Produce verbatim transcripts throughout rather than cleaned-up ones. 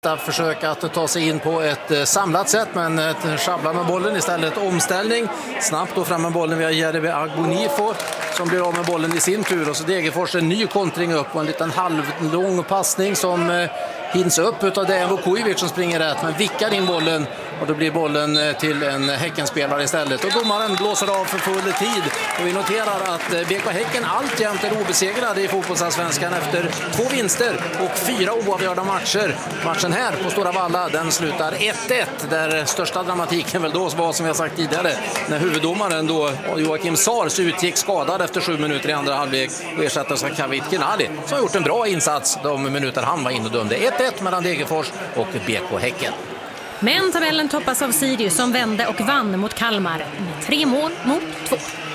Försök att ta sig in på ett samlat sätt, men ett schabbla med bollen istället. Omställning, snabbt då fram med bollen via Jeremy Agbonifo som blir av med bollen i sin tur, och så Degerfors en ny kontring upp och en liten halvlång passning som hinns upp utav Dejan Vukovic som springer rätt men vickar in bollen, och då blir bollen till en Häckenspelare istället, och domaren blåser av för full tid. Och vi noterar att B K Häcken alltjämt är obesegrade i fotbollsallsvenskan efter två vinster och fyra oavgjorda matcher. Matchen här på Stora Valla, den slutar ett ett, där största dramatiken väl då var, som vi har sagt tidigare, när huvuddomaren då Joakim Sars utgick skadad efter sju minuter i andra halvlek och ersattes av Kavit Kinali som har gjort en bra insats de minuter han var inne och dömde. ett ett mellan Degerfors och B K Häcken. Men tabellen toppas av Sirius som vände och vann mot Kalmar med tre mål mot två.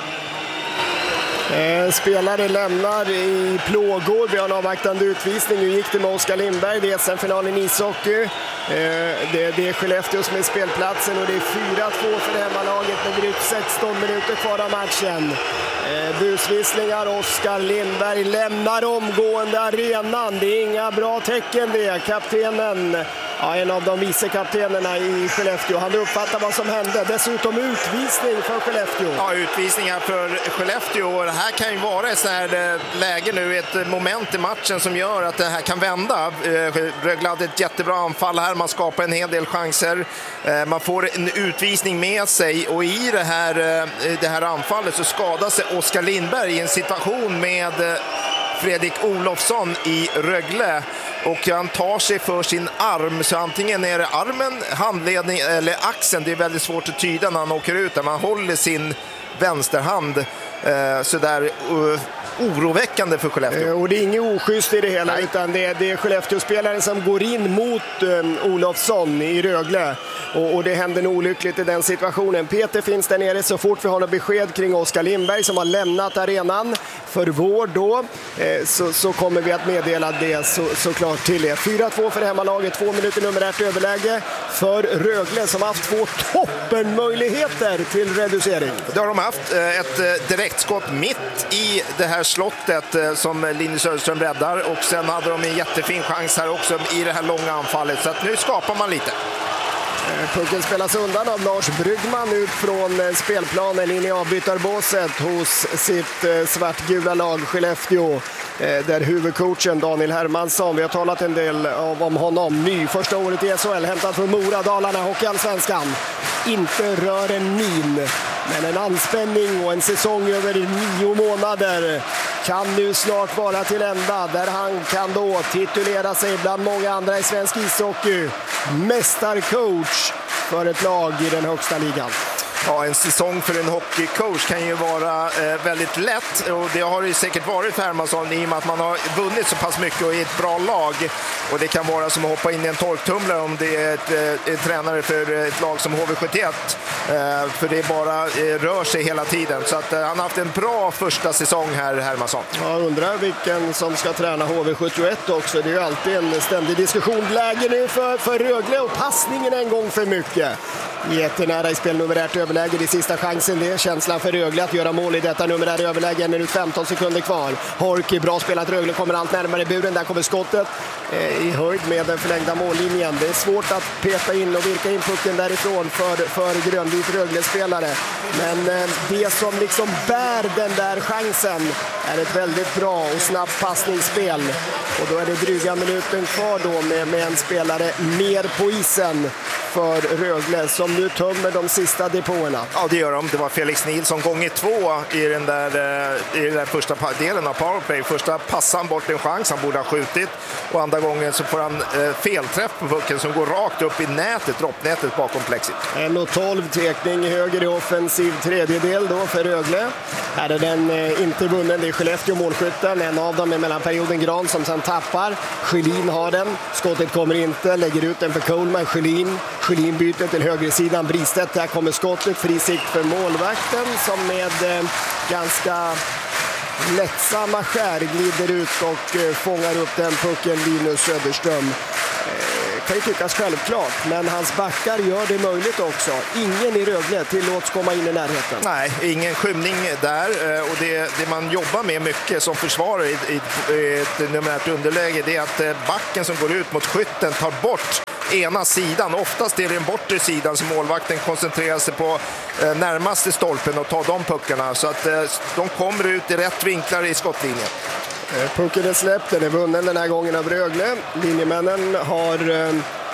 Eh, spelare lämnar i plågor. Vi har en avvaktande utvisning. Nu gick det med Oskar Lindberg. Det är S M-finalen i ishockey. Eh, det, det är Skellefteå som är spelplatsen och det är fyra två för hemmalaget med drygt sexton minuter kvar av matchen. Eh, busvisslingar. Oskar Lindberg lämnar omgående arenan. Det är inga bra tecken det. Kaptenen, ja, en av de vice kaptenerna i Skellefteå, han uppfattar vad som hände. Dessutom utvisning för Skellefteå. Ja, utvisningar för Skellefteå. Det här kan ju vara ett sånt här läge nu, ett moment i matchen som gör att det här kan vända. Rögle hade ett jättebra anfall här, man skapar en hel del chanser. Man får en utvisning med sig, och i det här, det här anfallet så skadar sig Oskar Lindberg i en situation med Fredrik Olofsson i Rögle. Och han tar sig för sin arm, så antingen är det armen, handledning eller axeln. Det är väldigt svårt att tyda när han åker ut, där man håller sin vänsterhand eh, sådär uh, oroväckande för Skellefteå. Eh, och det är inget oschysst i det hela. Nej. Utan det är, det är Skellefteå-spelaren som går in mot um, Olofsson i Rögle. Och, och det händer nog olyckligt i den situationen. Peter finns där nere så fort vi har något besked kring Oskar Lindberg som har lämnat arenan för vård då. Eh, så, så kommer vi att meddela det så, såklart till er. fyra två för hemmalaget, två minuter numerärt överläge för Rögle som haft två toppenmöjligheter till reducering. Det har de haft. Ett direktskott mitt i det här slottet som Linus Söderström räddar, och sen hade de en jättefin chans här också i det här långa anfallet, så att nu skapar man lite. Pucken spelas undan av Lars Bryggman ut från spelplanen in i avbytarbåset hos sitt svartgula lag Skellefteå, där huvudcoachen Daniel Hermansson, vi har talat en del om honom, ny första året i S H L, hämtad från Mora, Dalarna, Hockeyallsvenskan, inte rör en min, men en anspänning och en säsong över nio månader kan nu snart vara till ända, där han kan då titulera sig bland många andra i svensk ishockey mästarcoach för ett lag i den högsta ligan. Ja, en säsong för en hockeycoach kan ju vara eh, väldigt lätt, och det har det säkert varit för Hermansson i och med att man har vunnit så pass mycket och är ett bra lag, och det kan vara som att hoppa in i en torktumlare om det är ett, ett, ett tränare för ett lag som H V sjuttioett, eh, för det bara eh, rör sig hela tiden, så att eh, han har haft en bra första säsong här, Hermansson. Jag undrar vilken som ska träna H V sjuttioett också, det är ju alltid en ständig diskussion. Läge nu för, för Rögle och passningen en gång för mycket. Jättenära i spel numerärt överläge, det sista chansen, det är känslan för Rögle att göra mål i detta numerärt överläge, en minut femton sekunder kvar. Horky, bra spelat, Rögle kommer allt närmare buren, där kommer skottet eh, i höjd med den förlängda mållinjen. Det är svårt att peta in och virka in pucken därifrån för, för grönvit Rögle-spelare, men eh, det som liksom bär den där chansen är ett väldigt bra och snabbt passningsspel, och då är det dryga minuten kvar då med, med en spelare mer på isen för Rögle som nu tömmer de sista depåerna. Ja, det gör de. Det var Felix Nilsson gånger två i den där, i den där första delen av powerplay. Första passan bort en chans, han borde ha skjutit, och andra gången så får han eh, felträff på pucken som går rakt upp i nätet, droppnätet bakom plexit. en tolv tekning höger i offensiv tredjedel då för Rögle. Här är den eh, inte vunnen, det är Skellefteå målskytten, en av dem är mellanperioden Gran som sen tappar. Sjölin har den, skottet kommer inte, lägger ut den för Coleman, Sjölin Sjölin byter till högersidan, Bristedt, där kommer skottet, fri sikt för målvakten som med eh, ganska lättsamma skär glider ut och eh, fångar upp den pucken, Linus Söderström. Eh, kan ju tyckas självklart, men hans backar gör det möjligt också. Ingen i Rögle tillåts komma in i närheten. Nej, ingen skymning där, och det, det man jobbar med mycket som försvarare i, i, i ett numerärt underläge, det är att backen som går ut mot skytten tar bort ena sidan. Oftast är det den bortre sidan som målvakten koncentrerar sig på eh, närmaste stolpen och tar de puckarna, så att eh, de kommer ut i rätt vinklar i skottlinjen. Pucken är släppt, den är vunnen den här gången av Rögle. Linjemännen har eh,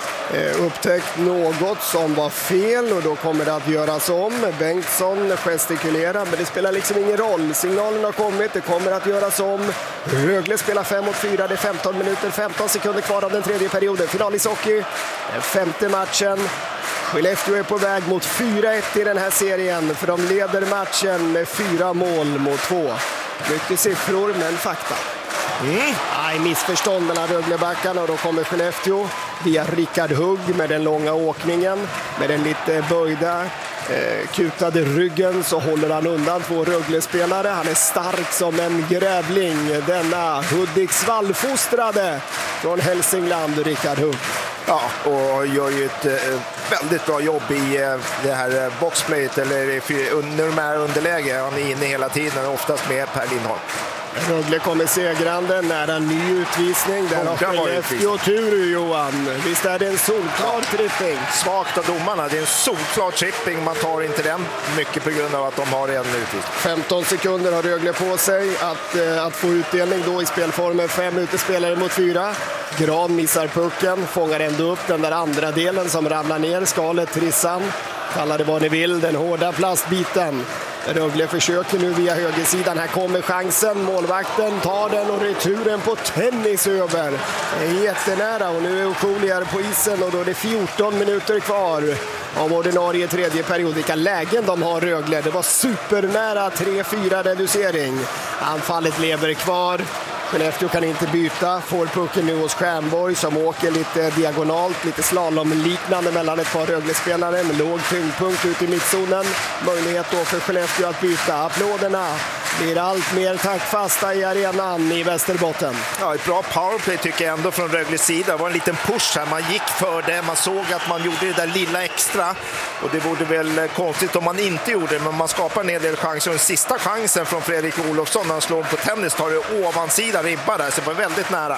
upptäckt något som var fel och då kommer det att göras om. Bengtsson gestikulerar, men det spelar liksom ingen roll. Signalen har kommit, det kommer att göras om. Rögle spelar fem mot fyra, det är femton minuter, femton sekunder kvar av den tredje perioden. Finalishockey, den femte matchen. Skellefteå är på väg mot fyra ett i den här serien, för de leder matchen med fyra mål mot två. Mycket siffror, men fakta. Mm. Aj, missförstånd mellan Röglebackarna, och då kommer Skellefteå via Rickard Hugg med den långa åkningen. Med den lite böjda, eh, kutade ryggen så håller han undan två Rögle-spelare. Han är stark som en grävling, denna Hudiksvall-fostrade från Hälsingland, Rickard Hugg. Ja, och gör ju ett eh, väldigt bra jobb i eh, det här eh, boxplayet, eller i numär underläge. Han är inne hela tiden, oftast med Per Lindholm. Rögle kommer segrande, nära ny utvisning. Där har Skellefteå tur, Johan. Visst är det en solklar tripping? Svagt av domarna, det är en solklar tripping. Man tar inte den mycket på grund av att de har en utvisning. femton sekunder har Rögle på sig att, eh, att få utdelning då i spelformen. Fem utespelare mot fyra. Gran missar pucken, fångar ändå upp den där andra delen som ramlar ner. Skalet, trissan, kalla det vad ni vill, den hårda plastbiten. Rögle försöker nu via högersidan. Här kommer chansen. Målvakten tar den och returen på tennis över. Det är jättenära, och nu är Okulier på isen, och då är det fjorton minuter kvar av ordinarie tredje period. Vilka lägen de har, Rögle. Det var supernära tre fyra reducering. Anfallet lever kvar. Skellefteå kan inte byta, får pucken nu hos Stjärnborg som åker lite diagonalt, lite slalomliknande mellan ett par Rögle-spelare med låg tyngdpunkt ut i mittzonen. Möjlighet då för Skellefteå att byta. Applåderna blir allt mer taktfasta i arenan i Västerbotten. Ja, ett bra powerplay tycker jag ändå från Rögles sida. Det var en liten push här, man gick för det, man såg att man gjorde det där lilla extra, och det vore väl konstigt om man inte gjorde det, men man skapar en hel del chanser. Och den sista chansen från Fredrik Olofsson när han slår på tennis tar det ovansida ribba där, så det var väldigt nära.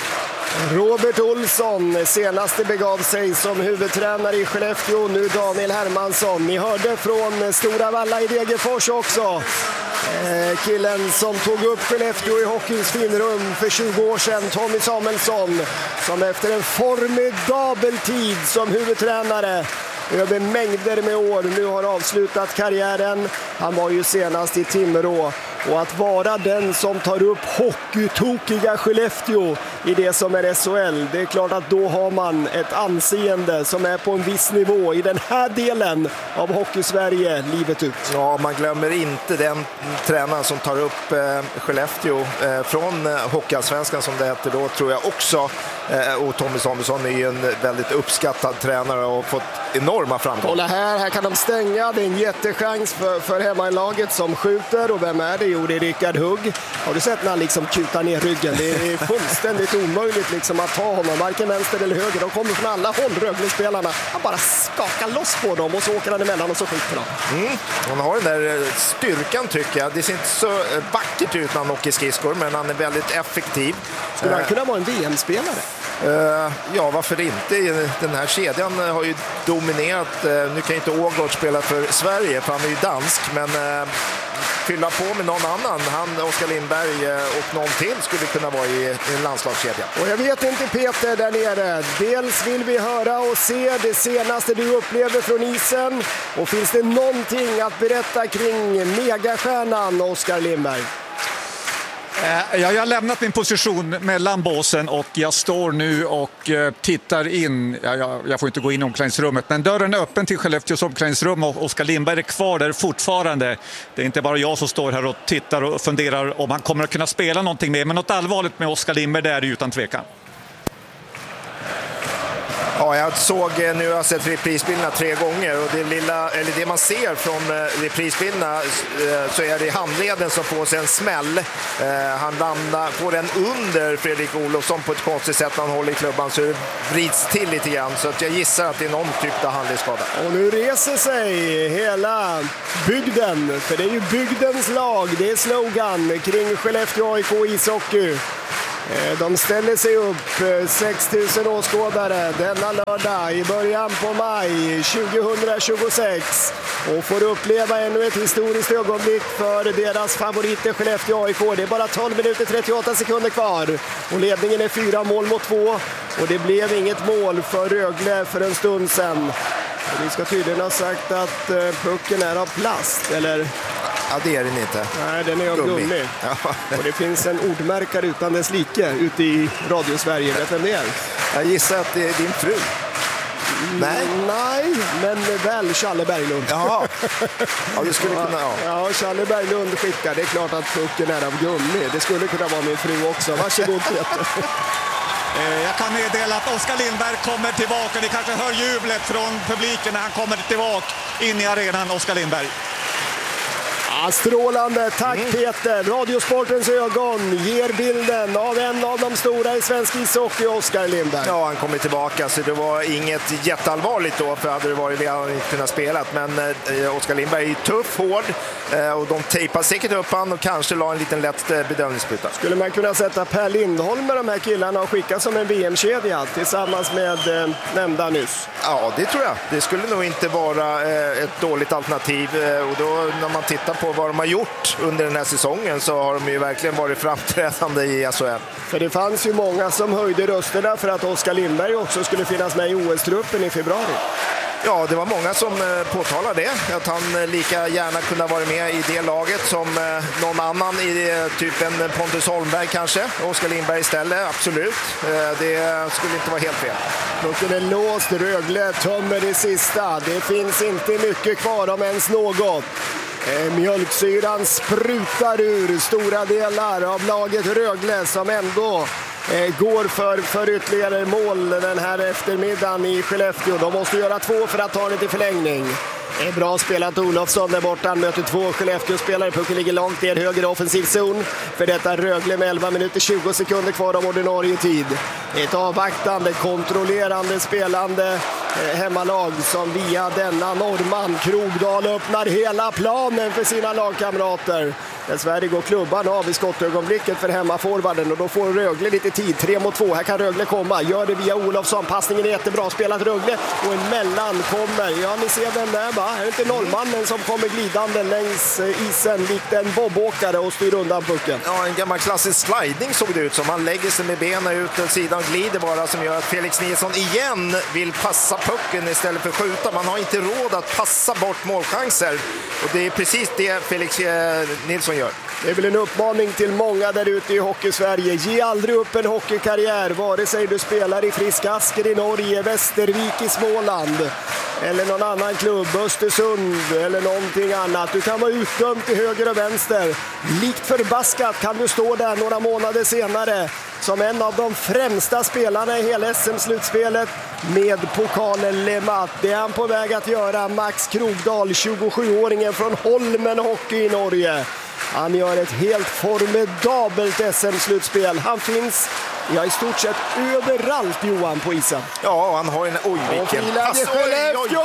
Robert Olsson senaste begav sig som huvudtränare i Skellefteå, nu Daniel Hermansson. Ni hörde från Stora Valla i Degerfors också. Eh, killen som tog upp Skellefteå i hockeyns finrum för tjugo år sedan, Tommy Samuelsson, som efter en formidabel tid som huvudtränare över mängder med år nu har avslutat karriären. Han var ju senast i Timrå, och att vara den som tar upp hockeytokiga Skellefteå i det som är S H L, det är klart att då har man ett anseende som är på en viss nivå i den här delen av Hockey-Sverige livet ut. Ja, man glömmer inte den tränaren som tar upp eh, Skellefteå eh, från eh, Hockeyallsvenskan som det heter då, tror jag också. Eh, och Tommy Samuelsson är ju en väldigt uppskattad tränare och fått enorma framgångar. Kolla här, här kan de stänga. Det är en jättechans för, för hemmalaget som skjuter, och vem är det? Jo, det är Rickard Hugg. Har du sett när han liksom kutar ner ryggen? Det är fullständigt omöjligt liksom att ta honom, varken vänster eller höger. De kommer från alla håll, Rögle-spelarna. Han bara skakar loss på dem och så åker han emellan och så skjuter han. Mm. Han har den där styrkan tycker jag. Det ser inte så vackert ut när han åker skridskor, men han är väldigt effektiv. Skulle han kunna vara en V M-spelare? Uh, ja, varför inte? Den här kedjan har ju dominerat. Uh, nu kan inte Ågård spela för Sverige, för han är ju dansk, men uh, fylla på med någon annan. Han, Oskar Lindberg uh, och någon till skulle kunna vara i, i en landslagskedja. Och jag vet inte, Peter, där nere. Dels vill vi höra och se det senaste du upplever från isen. Och finns det någonting att berätta kring megastjärnan Oskar Lindberg? Jag har lämnat min position mellan båsen och jag står nu och tittar in. Jag får inte gå in i omklädningsrummet, men dörren är öppen till Skellefteås omklädningsrum och Oskar Lindberg är kvar där fortfarande. Det är inte bara jag som står här och tittar och funderar om han kommer att kunna spela någonting med, men något allvarligt med Oskar Lindberg, det är det utan tvekan. Ja, jag såg, nu har jag sett reprisbilderna tre gånger och det, lilla, eller det man ser från reprisbilderna så är det handleden som får sig en smäll. Han landar, får den under Fredrik Olofsson på ett konstigt sätt när han håller i klubban så det vrids till lite grann. Så att jag gissar att det är någon typ av handledsskada. Och nu reser sig hela bygden, för det är ju bygdens lag. Det är slogan kring Skellefteå A I K ishockey. De ställer sig upp, sex tusen åskådare denna lördag i början på maj tjugohundratjugosex och får uppleva ännu ett historiskt ögonblick för deras favoriter Skellefteå A I K. Det är bara tolv minuter trettioåtta sekunder kvar och ledningen är fyra mål mot två och det blev inget mål för Rögle för en stund sedan. Och vi ska tydligen ha sagt att pucken är av plast, eller? Ja, det är den inte. Nej, den är av gummi. gummi. Ja. Och det finns en ordmärkare utan dess like ute i Radio Sverige. Vet vem det är? Jag gissar att det är din fru. Nej. Nej, men väl Challe Berglund. Jaha. Ja, det skulle kunna, ja. Ja, Challe Berglund skickar. Det är klart att pucken är av gummi. Det skulle kunna vara min fru också. Varsågod, Peter. Jag kan meddela att Oskar Lindberg kommer tillbaka. Ni kanske hör jublet från publiken när han kommer tillbaka in i arenan, Oskar Lindberg. Ja, strålande, tack mm. Peter. Radiosportens ögon ger bilden av en av de stora i svensk ishockey, Oskar Lindberg. Ja, han kommer tillbaka så det var inget jätteallvarligt då, för hade det varit det hade han inte kunnat spela. Men eh, Oskar Lindberg är tuff, hård eh, och de tejpar säkert upp han och kanske la en liten lätt eh, bedömningsbyta. Skulle man kunna sätta Per Lindholm med de här killarna och skicka som en V M-kedja tillsammans med eh, nämnda nyss? Ja, det tror jag. Det skulle nog inte vara eh, ett dåligt alternativ eh, och då när man tittar på vad de har gjort under den här säsongen så har de ju verkligen varit framträdande i S H L. För det fanns ju många som höjde rösterna för att Oskar Lindberg också skulle finnas med i O S-truppen i februari. Ja, det var många som påtalade det, att han lika gärna kunde vara med i det laget som någon annan i typen Pontus Holmberg kanske. Oskar Lindberg istället, absolut. Det skulle inte vara helt fel. Pucken är låst, Rögle tömmer det sista. Det finns inte mycket kvar om ens något. Mjölksyran sprutar ur stora delar av laget Rögle som ändå går för, för ytterligare mål den här eftermiddagen i Skellefteå. De måste göra två för att ta det till förlängning. Det är bra spelat Olofsson där borta. Han möter två Skellefteå-spelare. Pucken ligger långt i en höger offensiv zon. För detta Rögle med elva minuter tjugo sekunder kvar av ordinarie tid. Ett avvaktande, kontrollerande, spelande eh, hemmalag som via denna norrman Krogdal öppnar hela planen för sina lagkamrater. Dessvärre går klubban av i skottögonblicket för hemmaforwarden och då får Rögle lite tid. Tre mot två, här kan Rögle komma. Gör det via Olofsson, passningen är jättebra. Spelat Rögle och en mellan kommer. Ja, ni ser den där va? Är det inte norrmannen som kommer glidande längs isen likt en bobåkare och styr undan pucken? Ja, en gammal klassisk sliding såg det ut som. Han lägger sig med benen ut och sidan glider bara som gör att Felix Nilsson igen vill passa pucken istället för skjuta. Man har inte råd att passa bort målchanser och det är precis det Felix eh, Nilsson gör. Det är väl en uppmaning till många där ute i Hockey-Sverige. Ge aldrig upp en hockeykarriär, vare sig du spelar i Friskasker i Norge, Västervik i Småland eller någon annan klubb, Östersund eller någonting annat. Du kan vara utdömd till höger och vänster. Likt förbaskat kan du stå där några månader senare som en av de främsta spelarna i hela S M-slutspelet med pokalen Lemat. Det är han på väg att göra, Max Krogdal, tjugosjuåringen från Holmen Hockey i Norge. Han gör ett helt formidabelt S M-slutspel. Han finns ja, i stort sett överallt, Johan, på isen. Ja, han har en... Oj, vilken pass! Oj, oj, oj,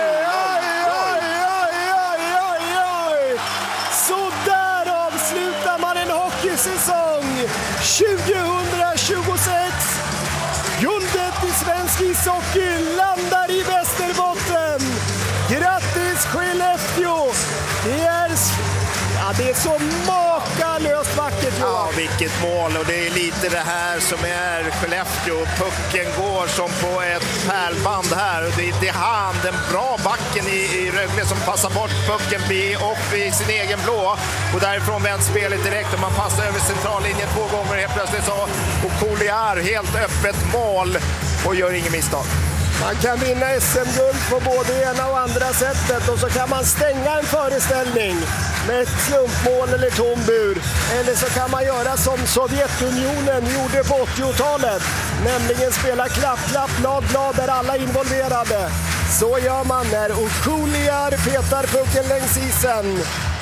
oj! Så där avslutar man en hockeysäsong tjugohundratjugosex. Guldet i svensk ishockey landar i Västerbotten. Grattis Skellefteå! Det är... Ja, det är så makalöst vackert. Ja, vilket mål, och det är lite det här som är Skellefteå. Pucken går som på ett pärlband här. Det, det är han, den bra backen i, i Rögle som passar bort pucken blir upp i sin egen blå. Och därifrån vänder spelet direkt och man passar över centrallinjen två gånger helt plötsligt så. Och Collier helt öppet mål och gör ingen misstag. Man kan vinna S M-guld på både ena och andra sättet och så kan man stänga en föreställning med ett slumpmål eller tom bur. Eller så kan man göra som Sovjetunionen gjorde på åttiotalet, nämligen spela klapp, klapp, glad, glad där alla är involverade. Så gör man när Okuliar petar pucken längs isen.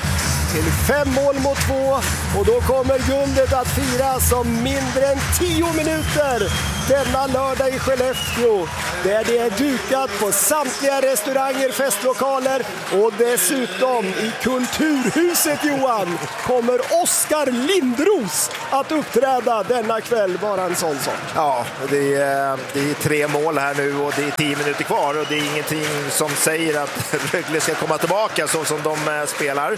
Till fem mål mot två och då kommer guldet att firas om mindre än tio minuter denna lördag i Skellefteå, där det är dukat på samtliga restauranger, festlokaler och dessutom i Kulturhuset, Johan, kommer Oskar Lindros att uppträda denna kväll. Bara en sån sak. Ja, det är, det är tre mål här nu och det är tio minuter kvar och det är ingenting som säger att Rögle ska komma tillbaka så som de spelar.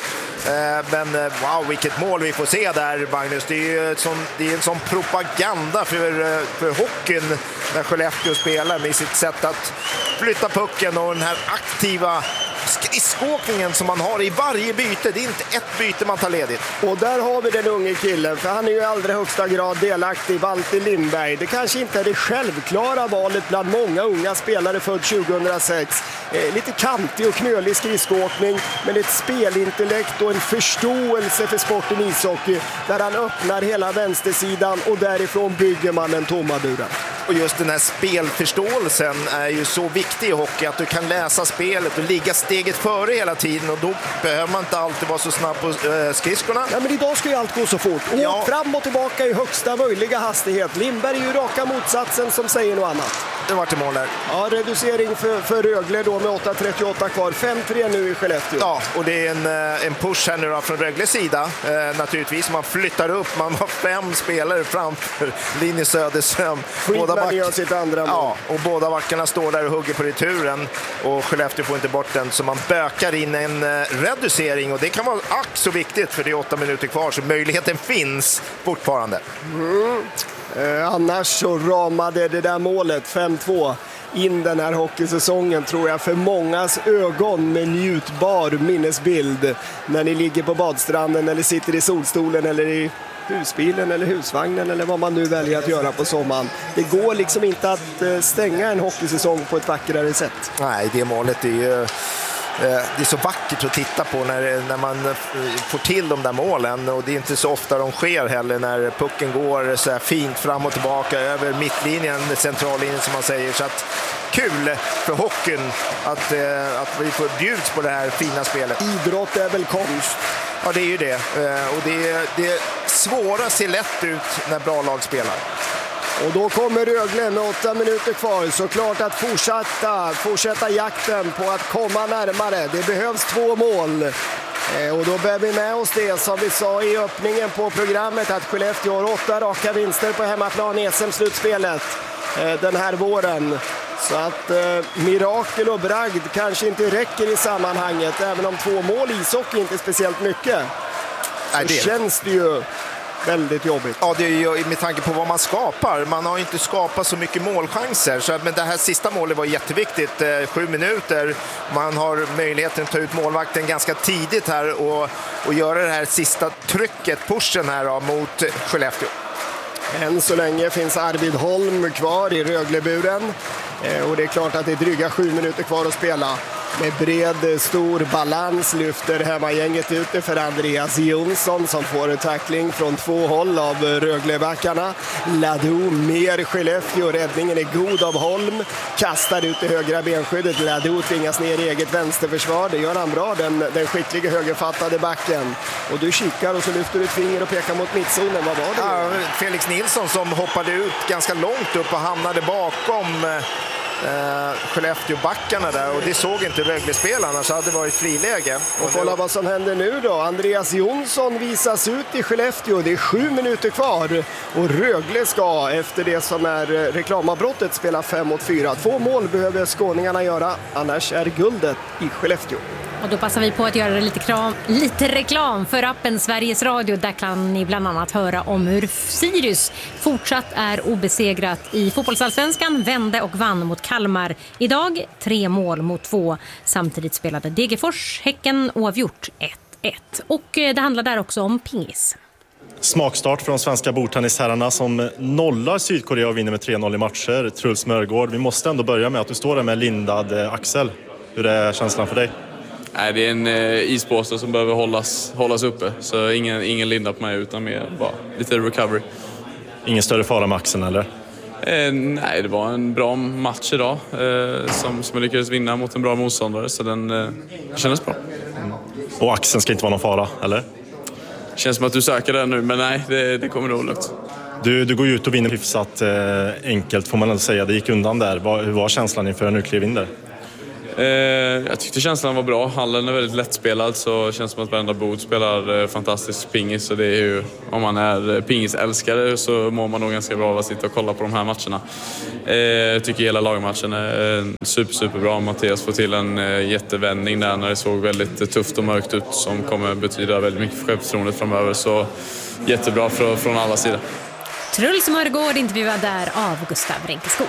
Men wow, vilket mål vi får se där, Magnus. Det är ju sån, det är en sån propaganda för, för hockeyn när Skellefteå spelar med sitt sätt att flytta pucken och den här aktiva skridskåkningen som man har i varje byte. Det är inte ett byte man tar ledigt. Och där har vi den unge killen, för han är ju i allra högsta grad delaktig, Valter Lindberg. Det kanske inte är det självklara valet bland många unga spelare född tjugohundrasex. Eh, lite kantig och knölig skridskåkning, men ett spelintellekt och en förståelse för sporten ishockey där han öppnar hela vänstersidan och därifrån bygger man en tomma buren. Och just den här spelförståelsen är ju så viktig i hockey, att du kan läsa spelet och ligga steget före hela tiden och då behöver man inte alltid vara så snabb på äh, skridskorna. Ja, men idag ska ju allt gå så fort. Och ja. fram och tillbaka i högsta möjliga hastighet. Lindberg är ju raka motsatsen som säger något annat. Det var till mål där. Ja, reducering för, för Rögle då med åtta trettioåtta kvar. fem tre nu i Skellefteå. Ja, och det är en, en push här nu då från Rögles sida. Eh, naturligtvis, man flyttar upp. Man har fem spelare framför Linus Söderström. Båda back... gör sitt andra mål. Ja, och båda backarna står där och hugger på returen. Och Skellefteå får inte bort den, så man bökar in en eh, reducering. Och det kan vara ack så viktigt, för det är åtta minuter kvar. Så möjligheten finns fortfarande. Mm. Eh, annars så ramade det där målet fem två in den här hockeysäsongen, tror jag, för mångas ögon med njutbar minnesbild när ni ligger på badstranden eller sitter i solstolen eller i husbilen eller husvagnen eller vad man nu väljer att göra på sommaren. Det går liksom inte att stänga en hockeysäsong på ett vackrare sätt. Nej, det målet är ju... Det är så vackert att titta på när, när man får till de där målen, och det är inte så ofta de sker heller, när pucken går så här fint fram och tillbaka över mittlinjen, centrallinjen som man säger. Så att kul för hockeyn att, att vi får bjuds på det här fina spelet. Idrott är väl konst? Ja, det är ju det. Och det, det svåra ser lätt ut när bra lag spelar. Och då kommer Rögle med åtta minuter kvar. Så klart att fortsätta, fortsätta jakten på att komma närmare. Det behövs två mål. Eh, och då bär vi med oss det som vi sa i öppningen på programmet, att Skellefteå har åtta raka vinster på hemmaplan i S M-slutspelet eh, den här våren. Så att eh, mirakel och bragd kanske inte räcker i sammanhanget, även om två mål i ishockey inte är speciellt mycket. Nej, det så känns det ju väldigt jobbigt. Ja, det är ju med tanke på vad man skapar. Man har inte skapat så mycket målchanser. Så, men det här sista målet var jätteviktigt. Eh, sju minuter. Man har möjligheten att ta ut målvakten ganska tidigt här och, och göra det här sista trycket, pushen här då, mot Skellefteå. Än så länge finns Arvid Holm kvar i Rögleburen. Eh, och det är klart att det är dryga sju minuter kvar att spela. Med bred, stor balans lyfter hemmagänget ut det för Andreas Jonsson som får en tackling från två håll av Röglebackarna. Ladou mer Skellefteå. Räddningen är god av Holm. Kastar ut det högra benskyddet. Ladou tvingas ner i eget vänsterförsvar. Det gör han bra, den, den skickliga högerfattade backen. Och du kikar och så lyfter du ett finger och pekar mot mittzonen. Vad var det? Ja, Felix Nilsson som hoppade ut ganska långt upp och hamnade bakom Uh, Skellefteå-backarna där, och det såg inte Rögle-spelarna, så hade det varit friläge. Och kolla vad som händer nu då. Andreas Jonsson visas ut i Skellefteå. Det är sju minuter kvar och Rögle ska efter det som är reklamavbrottet spela fem mot fyra. Två mål behöver skåningarna göra, annars är guldet i Skellefteå. Och då passar vi på att göra lite, kram, lite reklam för appen Sveriges Radio. Där kan ni bland annat höra om hur Sirius fortsatt är obesegrat i fotbollsallsvenskan, vände och vann mot Kalmar. Idag tre mål mot två. Samtidigt spelade Degerfors, Häcken oavgjort ett ett. Och det handlar där också om pingis. Smakstart för de svenska bordtennisherrarna som nollar Sydkorea och vinner med tre noll i matcher. Truls Mörgård, vi måste ändå börja med att du står där med lindad axel. Hur är känslan för dig? Nej, det är en eh, ispåse som behöver hållas, hållas uppe. Så ingen, ingen linda på mig utan mer bara lite recovery. Ingen större fara med axeln eller? Eh, nej, det var en bra match idag eh, som, som jag lyckades vinna mot en bra motståndare. Så den eh, kändes bra. Mm. Och axeln ska inte vara någon fara, eller? Känns som att du söker den nu, men nej, det, det kommer nog lugnt. Du, du går ut och vinner hyfsat eh, enkelt får man ändå säga. Det gick undan där. Var, hur var känslan inför en klev in där? Eh, jag tyckte känslan var bra. Hallen är väldigt lättspelad så det känns som att varenda bod spelar eh, fantastisk pingis. Så det är ju, om man är pingisälskare så mår man nog ganska bra av att sitta och kolla på de här matcherna. Eh, jag tycker hela lagmatchen är eh, super, super bra. Mattias får till en eh, jättevändning där när det såg väldigt tufft och mörkt ut som kommer betyda väldigt mycket för självförtroendet framöver. Så jättebra för, från alla sidor. Truls Mörgård intervjuad där av Gustav Renkeskog.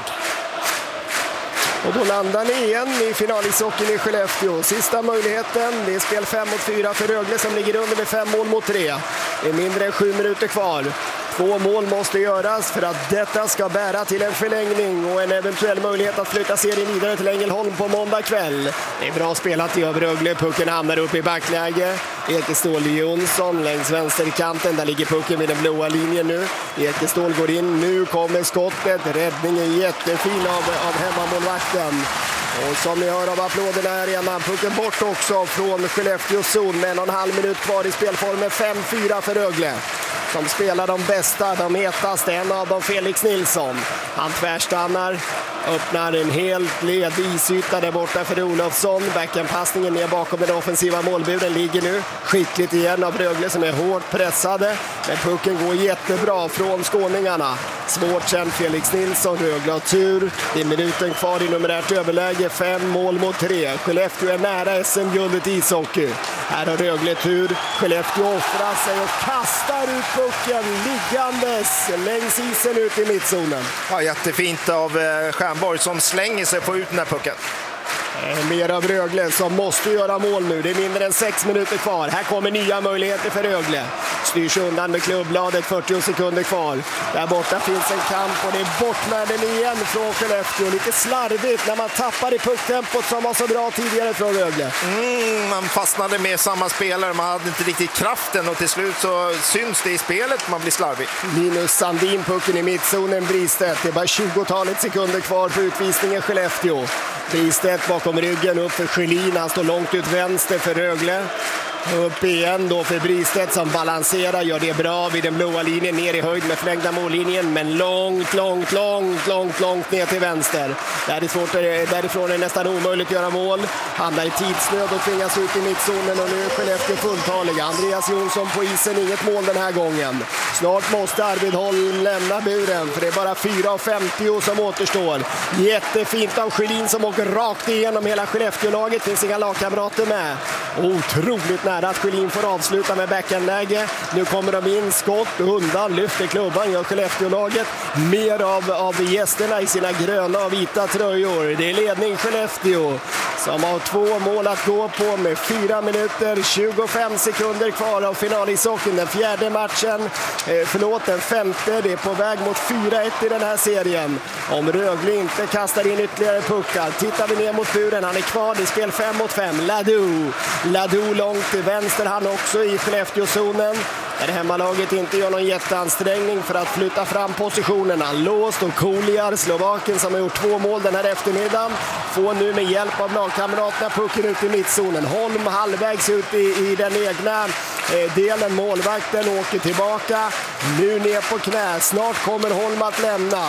Och då landar ni igen i finalishockeyn i Skellefteå. Sista möjligheten, det är spel fem mot fyra för Rögle som ligger under med fem mål mot tre. Det är mindre än sju minuter kvar. Två mål måste göras för att detta ska bära till en förlängning och en eventuell möjlighet att flytta serien vidare till Ängelholm på måndag kväll. Det är bra spelat i Rögle, pucken hamnar upp i backläge. Ekestål Jonsson längs vänsterkanten, där ligger pucken vid den blåa linjen nu. Ekestål går in, nu kommer skottet, räddningen jättefin av, av hemmamålvakten. Och som ni hör av applåderna här igen, pucken bort också från Skellefteås zon med en och en halv minut kvar i spelformen. Fem fyra för Rögle. Som spelar de bästa, de hetaste, en av dem Felix Nilsson. Han tvärstannar, öppnar en helt led isyta där borta för Olofsson. Backenpassningen ner bakom den offensiva målburen ligger nu skickligt igen av Rögle som är hårt pressade. Men pucken går jättebra från skåningarna. Svårt sen Felix Nilsson, Rögle har tur. Det är minuten kvar i numerärt överläge, fem mål mot tre. Skellefteå är nära S M-guldet i ishockey. Här har Rögle tur. Skellefteå offrar sig och kastar ut pucken liggandes längs isen ut i mittzonen. Ja, jättefint av eh, Stjernborg som slänger sig på ut den här pucken. Mer av Rögle som måste göra mål nu. Det är mindre än sex minuter kvar. Här kommer nya möjligheter för Rögle. Styrs undan med klubbladet, fyrtio sekunder kvar. Där borta finns en kamp och det är bort med den igen från Skellefteå. Lite slarvigt när man tappar i pucktempot som var så bra tidigare från Rögle. Mm, man fastnade med samma spelare, man hade inte riktigt kraften och till slut så syns det i spelet, man blir slarvig. Minus Sandin, pucken i mittzonen, Bristedt. Det är bara tjugotalet sekunder kvar på utvisningen Skellefteå. Bristedt bakom ryggen upp för Schelin, han står långt ut vänster för Rögle. Upp igen då för Bristedt som balanserar, gör det bra vid den blåa linjen, ner i höjd med förlängda mållinjen, men långt, långt, långt, långt, långt ner till vänster. Där är det svårt, därifrån är det nästan omöjligt att göra mål. Hamnar i tidsnöd och tvingas ut i mittzonen och nu är Skellefteå fulltaliga. Andreas Jonsson på isen, inget mål den här gången. Snart måste Arvid Holm lämna buren för det är bara fyra femtio som återstår. Jättefint av Schelin som åker rakt igenom hela Skellefteå-laget, finns inga lagkamrater med. Otroligt nära att Schelin får avsluta med backhandläge. Nu kommer de in, skott undan, lyfter klubban, gör Skellefteå-laget mer av, av gästerna i sina gröna och vita tröjor. Det är ledning Skellefteå som har två mål att gå på med fyra minuter tjugofem sekunder kvar av finalishockeyn. Den fjärde matchen, eh, förlåt den femte, det är på väg mot fyra ett i den här serien. Om Rögle inte kastar in ytterligare puckar. Tittar vi ner mot buren, han är kvar i spel fem mot fem. Ladu, Ladu långt till vänster, han också i Skellefteå-zonen. Där hemmalaget inte gör någon jätteansträngning för att flytta fram positionerna. Låst och Koliar, Slovaken som har gjort två mål den här eftermiddagen, får nu med hjälp av lagkamraterna pucken ut i mittzonen. Holm halvvägs ut i, i den egna eh, delen. Målvakten åker tillbaka. Nu ner på knä. Snart kommer Holm att lämna.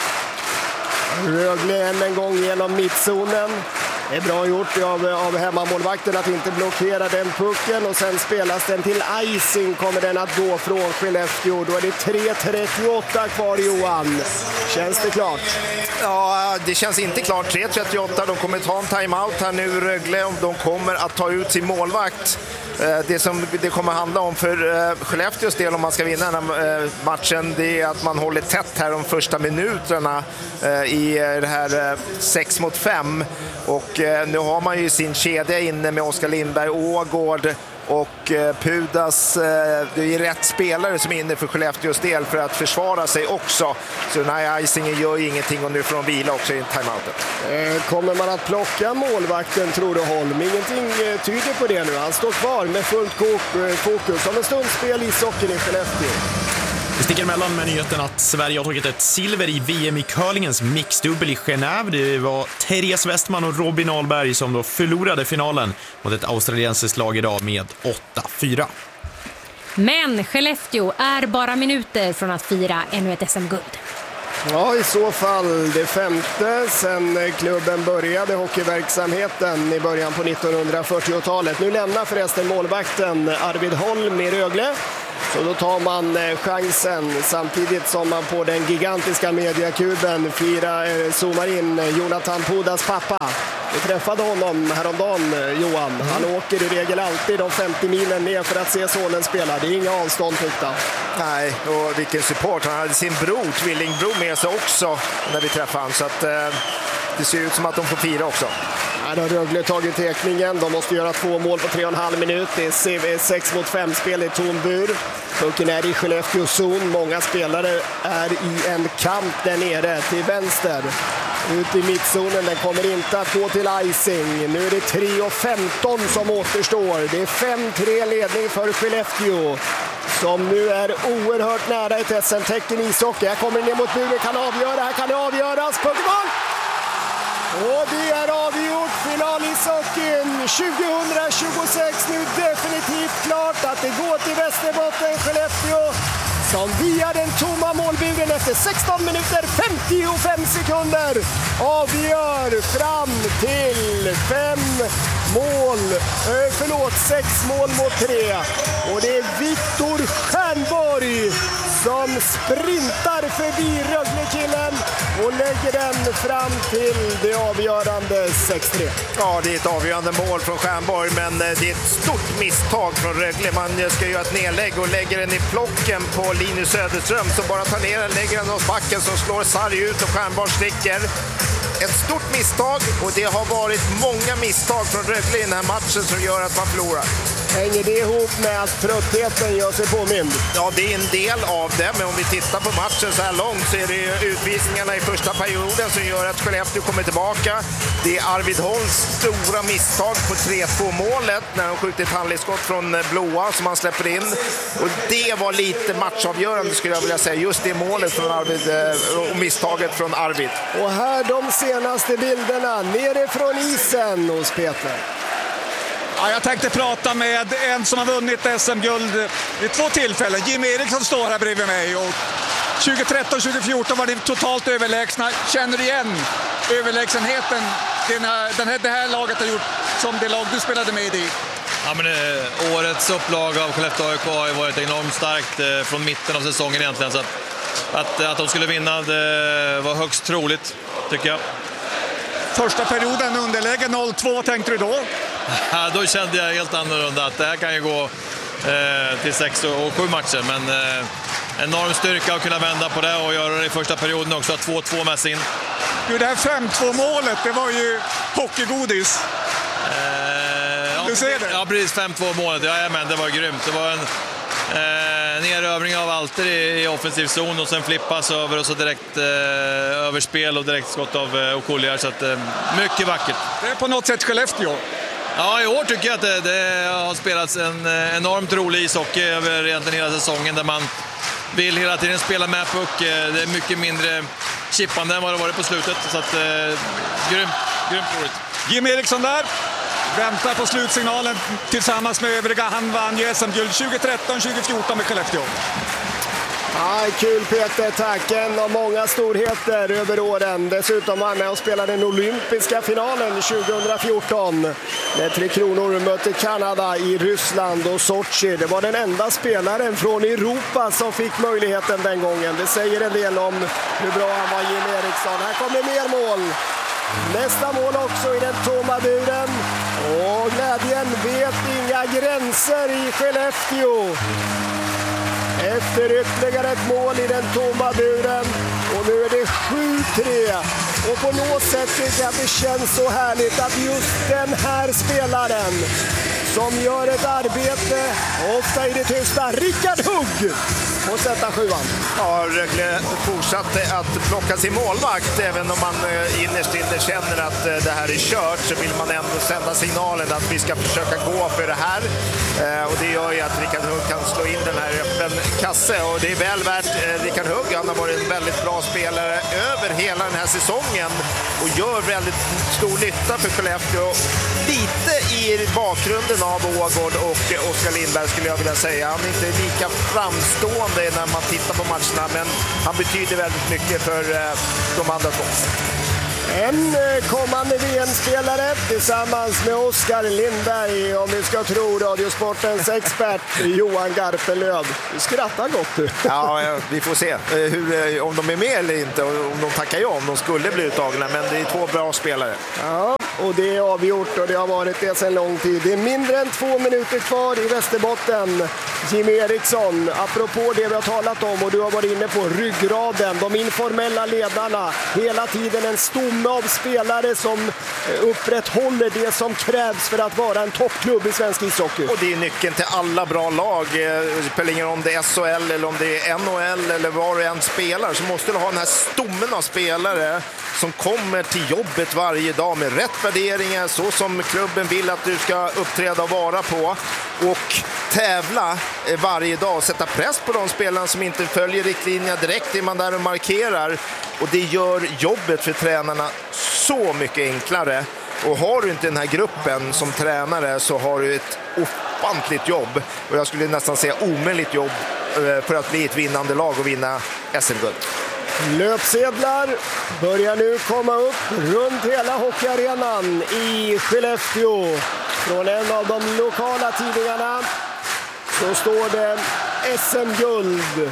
Rögle än en gång genom mittzonen. Det är bra gjort av, av hemmamålvakten att inte blockera den pucken och sen spelas den till icing, kommer den att gå från Skellefteå. Då är det tre trettioåtta kvar, Johan. Känns det klart? Ja, det känns inte klart. tre trettioåtta, de kommer ta en timeout här nu, Rögle. De kommer att ta ut sin målvakt. Det som det kommer handla om för Skellefteås del om man ska vinna den här matchen, det är att man håller tätt här de första minuterna i det här sex mot fem. Och nu har man ju sin kedja inne med Oskar Lindberg, Ågård Och eh, Pudas, eh, det är rätt spelare som är inne för Skellefteås del för att försvara sig också. Så den här icingen gör ju ingenting och nu får de vila också i timeoutet. Eh, kommer man att plocka målvakten, tror du, Holm? Ingenting eh, tyder på det nu. Han står kvar med fullt kok, eh, fokus. Om en stund spel i socken i Skellefteå. Vi sticker emellan med nyheten att Sverige har tagit ett silver i V M i curlingens mixdubbel i Genève. Det var Therese Westman och Robin Ahlberg som då förlorade finalen mot ett australiensiskt lag idag med åtta fyra. Men Skellefteå är bara minuter från att fira ännu ett S M-guld. Ja, i så fall det femte sen klubben började hockeyverksamheten i början på nittonhundrafyrtiotalet. Nu lämnar förresten målvakten Arvid Holm i Rögle. Så då tar man chansen samtidigt som man på den gigantiska mediakuben firar, zoomar in Jonathan Pudas pappa. Vi träffade honom häromdagen, Johan. Han åker i regel alltid de femtio milen ner för att se sonen spela. Det är inga avstånd, tyckte han. Nej, och vilken support. Han hade sin bror, tvillingbror, med sig också när vi träffade honom. Så att, eh, det ser ut som att de får fira också. Ja, då har Rögle tagit tekningen. De måste göra två mål på tre och en halv minut. Det är sex mot fem spel i tom bur. Pucken är i Skellefteå zon. Många spelare är i en kamp där nere till vänster. Ut i mittzonen, den kommer inte att gå till icing. Nu är det tre och femton som återstår. Det är fem tre ledning för Skellefteå, som nu är oerhört nära ett S M-tecken i ishockey. Här kommer ner mot buren, kan avgöra, här kan det avgöras. Puckmål! Och det är avgjort, final i hockeyn tjugohundratjugosex. Nu definitivt klart att det går till Västerbotten, Skellefteå, som via den tomma målburen efter sexton minuter femtiofem sekunder avgör fram till fem mål, eh, förlåt, sex mål mot tre. Och det är Viktor Stjernborg som sprintar förbi Rögle-killen och lägger den fram till det avgörande sex tre. Ja, det är ett avgörande mål från Stjernborg, men det är ett stort misstag från Rögle. Man ska göra ett nedlägg och lägger den i plocken på Linus Söderström, som bara tar ner den, lägger den hos backen, som slår sarg ut och Stjernborg sticker. Ett stort misstag, och det har varit många misstag från Rögle i den här matchen som gör att man förlorar. Hänger det ihop med att tröttheten gör sig påmind? Ja, det är en del av det, men om vi tittar på matchen så här långt så är det utvisningarna i första perioden som gör att Skellefteå kommer tillbaka. Det är Arvid Holms stora misstag på tre två målet när de skjuter ett handledsskott från blåa som han släpper in. Och det var lite matchavgörande, skulle jag vilja säga, just det målet från Arvid och misstaget från Arvid. Och här de senaste bilderna nerifrån isen hos Peter. Ja, jag tänkte prata med en som har vunnit S M-guld vid två tillfällen. Jim Eriksson står här bredvid mig. Och tjugohundratretton tjugohundrafjorton var det totalt överlägsna. Känner du igen överlägsenheten den här, den här, det här laget har gjort som det lag du spelade med i? Ja, men, eh, årets upplag av Skellefteå A I K har varit enormt starkt eh, från mitten av säsongen egentligen. Så att, att, att de skulle vinna det var högst troligt, tycker jag. Första perioden underläge noll två, tänkte du då? Ja, då kände jag helt annorlunda att det här kan ju gå eh, till sex och sju matcher. Men eh, enorm styrka att kunna vända på det och göra det i första perioden också. två två med sig in. Du, det här fem två målet, det var ju hockeygodis. Eh, ja, du ser det? Ja, precis. fem två målet. Ja, men det var grymt. Det var en eh, nerövring av Alter i, i offensiv zon och sen flippas över och så direkt eh, överspel och direkt skott av eh, Okolliar. Så att, eh, mycket vackert. Det är på något sätt Skellefteå. Ja, i år tycker jag att det, det har spelats en enormt rolig ishockey över egentligen hela säsongen där man vill hela tiden spela med puck. Det är mycket mindre chippande än vad det varit på slutet. Så att, eh, grymt, grymt roligt. Jim Eriksson där. Väntar på slutsignalen tillsammans med övriga. Han vann ju S M-guld tjugohundratretton tjugohundrafjorton med Skellefteå. Ja, kul Peter, tack. En av många storheter över åren. Dessutom var han med och spelade den olympiska finalen tjugohundrafjorton. När Tre Kronor mötte Kanada i Ryssland och Sochi. Det var den enda spelaren från Europa som fick möjligheten den gången. Det säger en del om hur bra han var, Jim Eriksson. Här kommer mer mål. Nästa mål också i den tomma buren. Och glädjen vet inga gränser i Skellefteå. Efter ytterligare ett mål i den tomma buren. Och nu är det sju tre. Och på något sätt tycker jag att det känns så härligt att just den här spelaren som gör ett arbete, ofta i det tysta. Rickard Hugg och sätta sjuan. Ja, Rögle fortsatte att plocka sin målvakt. Även om man innerst inne känner att det här är kört, så vill man ändå sända signalen att vi ska försöka gå för det här. Och det gör ju att Rickard Hugg kan slå in den här öppen kasse. Och det är väl värt Rickard Hugg. Han har varit en väldigt bra spelare över hela den här säsongen och gör väldigt stor nytta för Skellefteå. Lite i bakgrunden av Ågård och Oskar Lindberg skulle jag vilja säga. Han är inte lika framstående när man tittar på matcherna, men han betyder väldigt mycket för de andra två. En kommande V M-spelare tillsammans med Oskar Lindberg, om vi ska tro Radiosportens expert Johan Garpenlöv. Du skrattar gott du. Ja, vi får se hur, om de är med eller inte, om de tackar ja, om de skulle bli uttagna, men det är två bra spelare. Ja, och det är avgjort och det har varit det sedan lång tid. Det är mindre än två minuter kvar i Västerbotten. Jimmy Eriksson, apropå det vi har talat om och du har varit inne på, ryggraden, de informella ledarna, hela tiden en stomme av spelare som upprätthåller det som krävs för att vara en toppklubb i svensk ishockey. Och det är nyckeln till alla bra lag. Det spelar ingen om det är S H L eller om det är N H L eller var du än spelar, så måste du ha den här stommen av spelare som kommer till jobbet varje dag med rätt värderingar, så som klubben vill att du ska uppträda och vara på, och tävla varje dag och sätta press på de spelarna som inte följer riktlinjerna direkt, är man där och markerar, och det gör jobbet för tränarna så mycket enklare. Och har du inte den här gruppen som tränare, så har du ett ofantligt jobb, och jag skulle nästan säga omöjligt jobb för att bli ett vinnande lag och vinna S M-guld. Löpsedlar börjar nu komma upp runt hela hockeyarenan i Skellefteå. Från en av de lokala tidningarna så står det S M-guld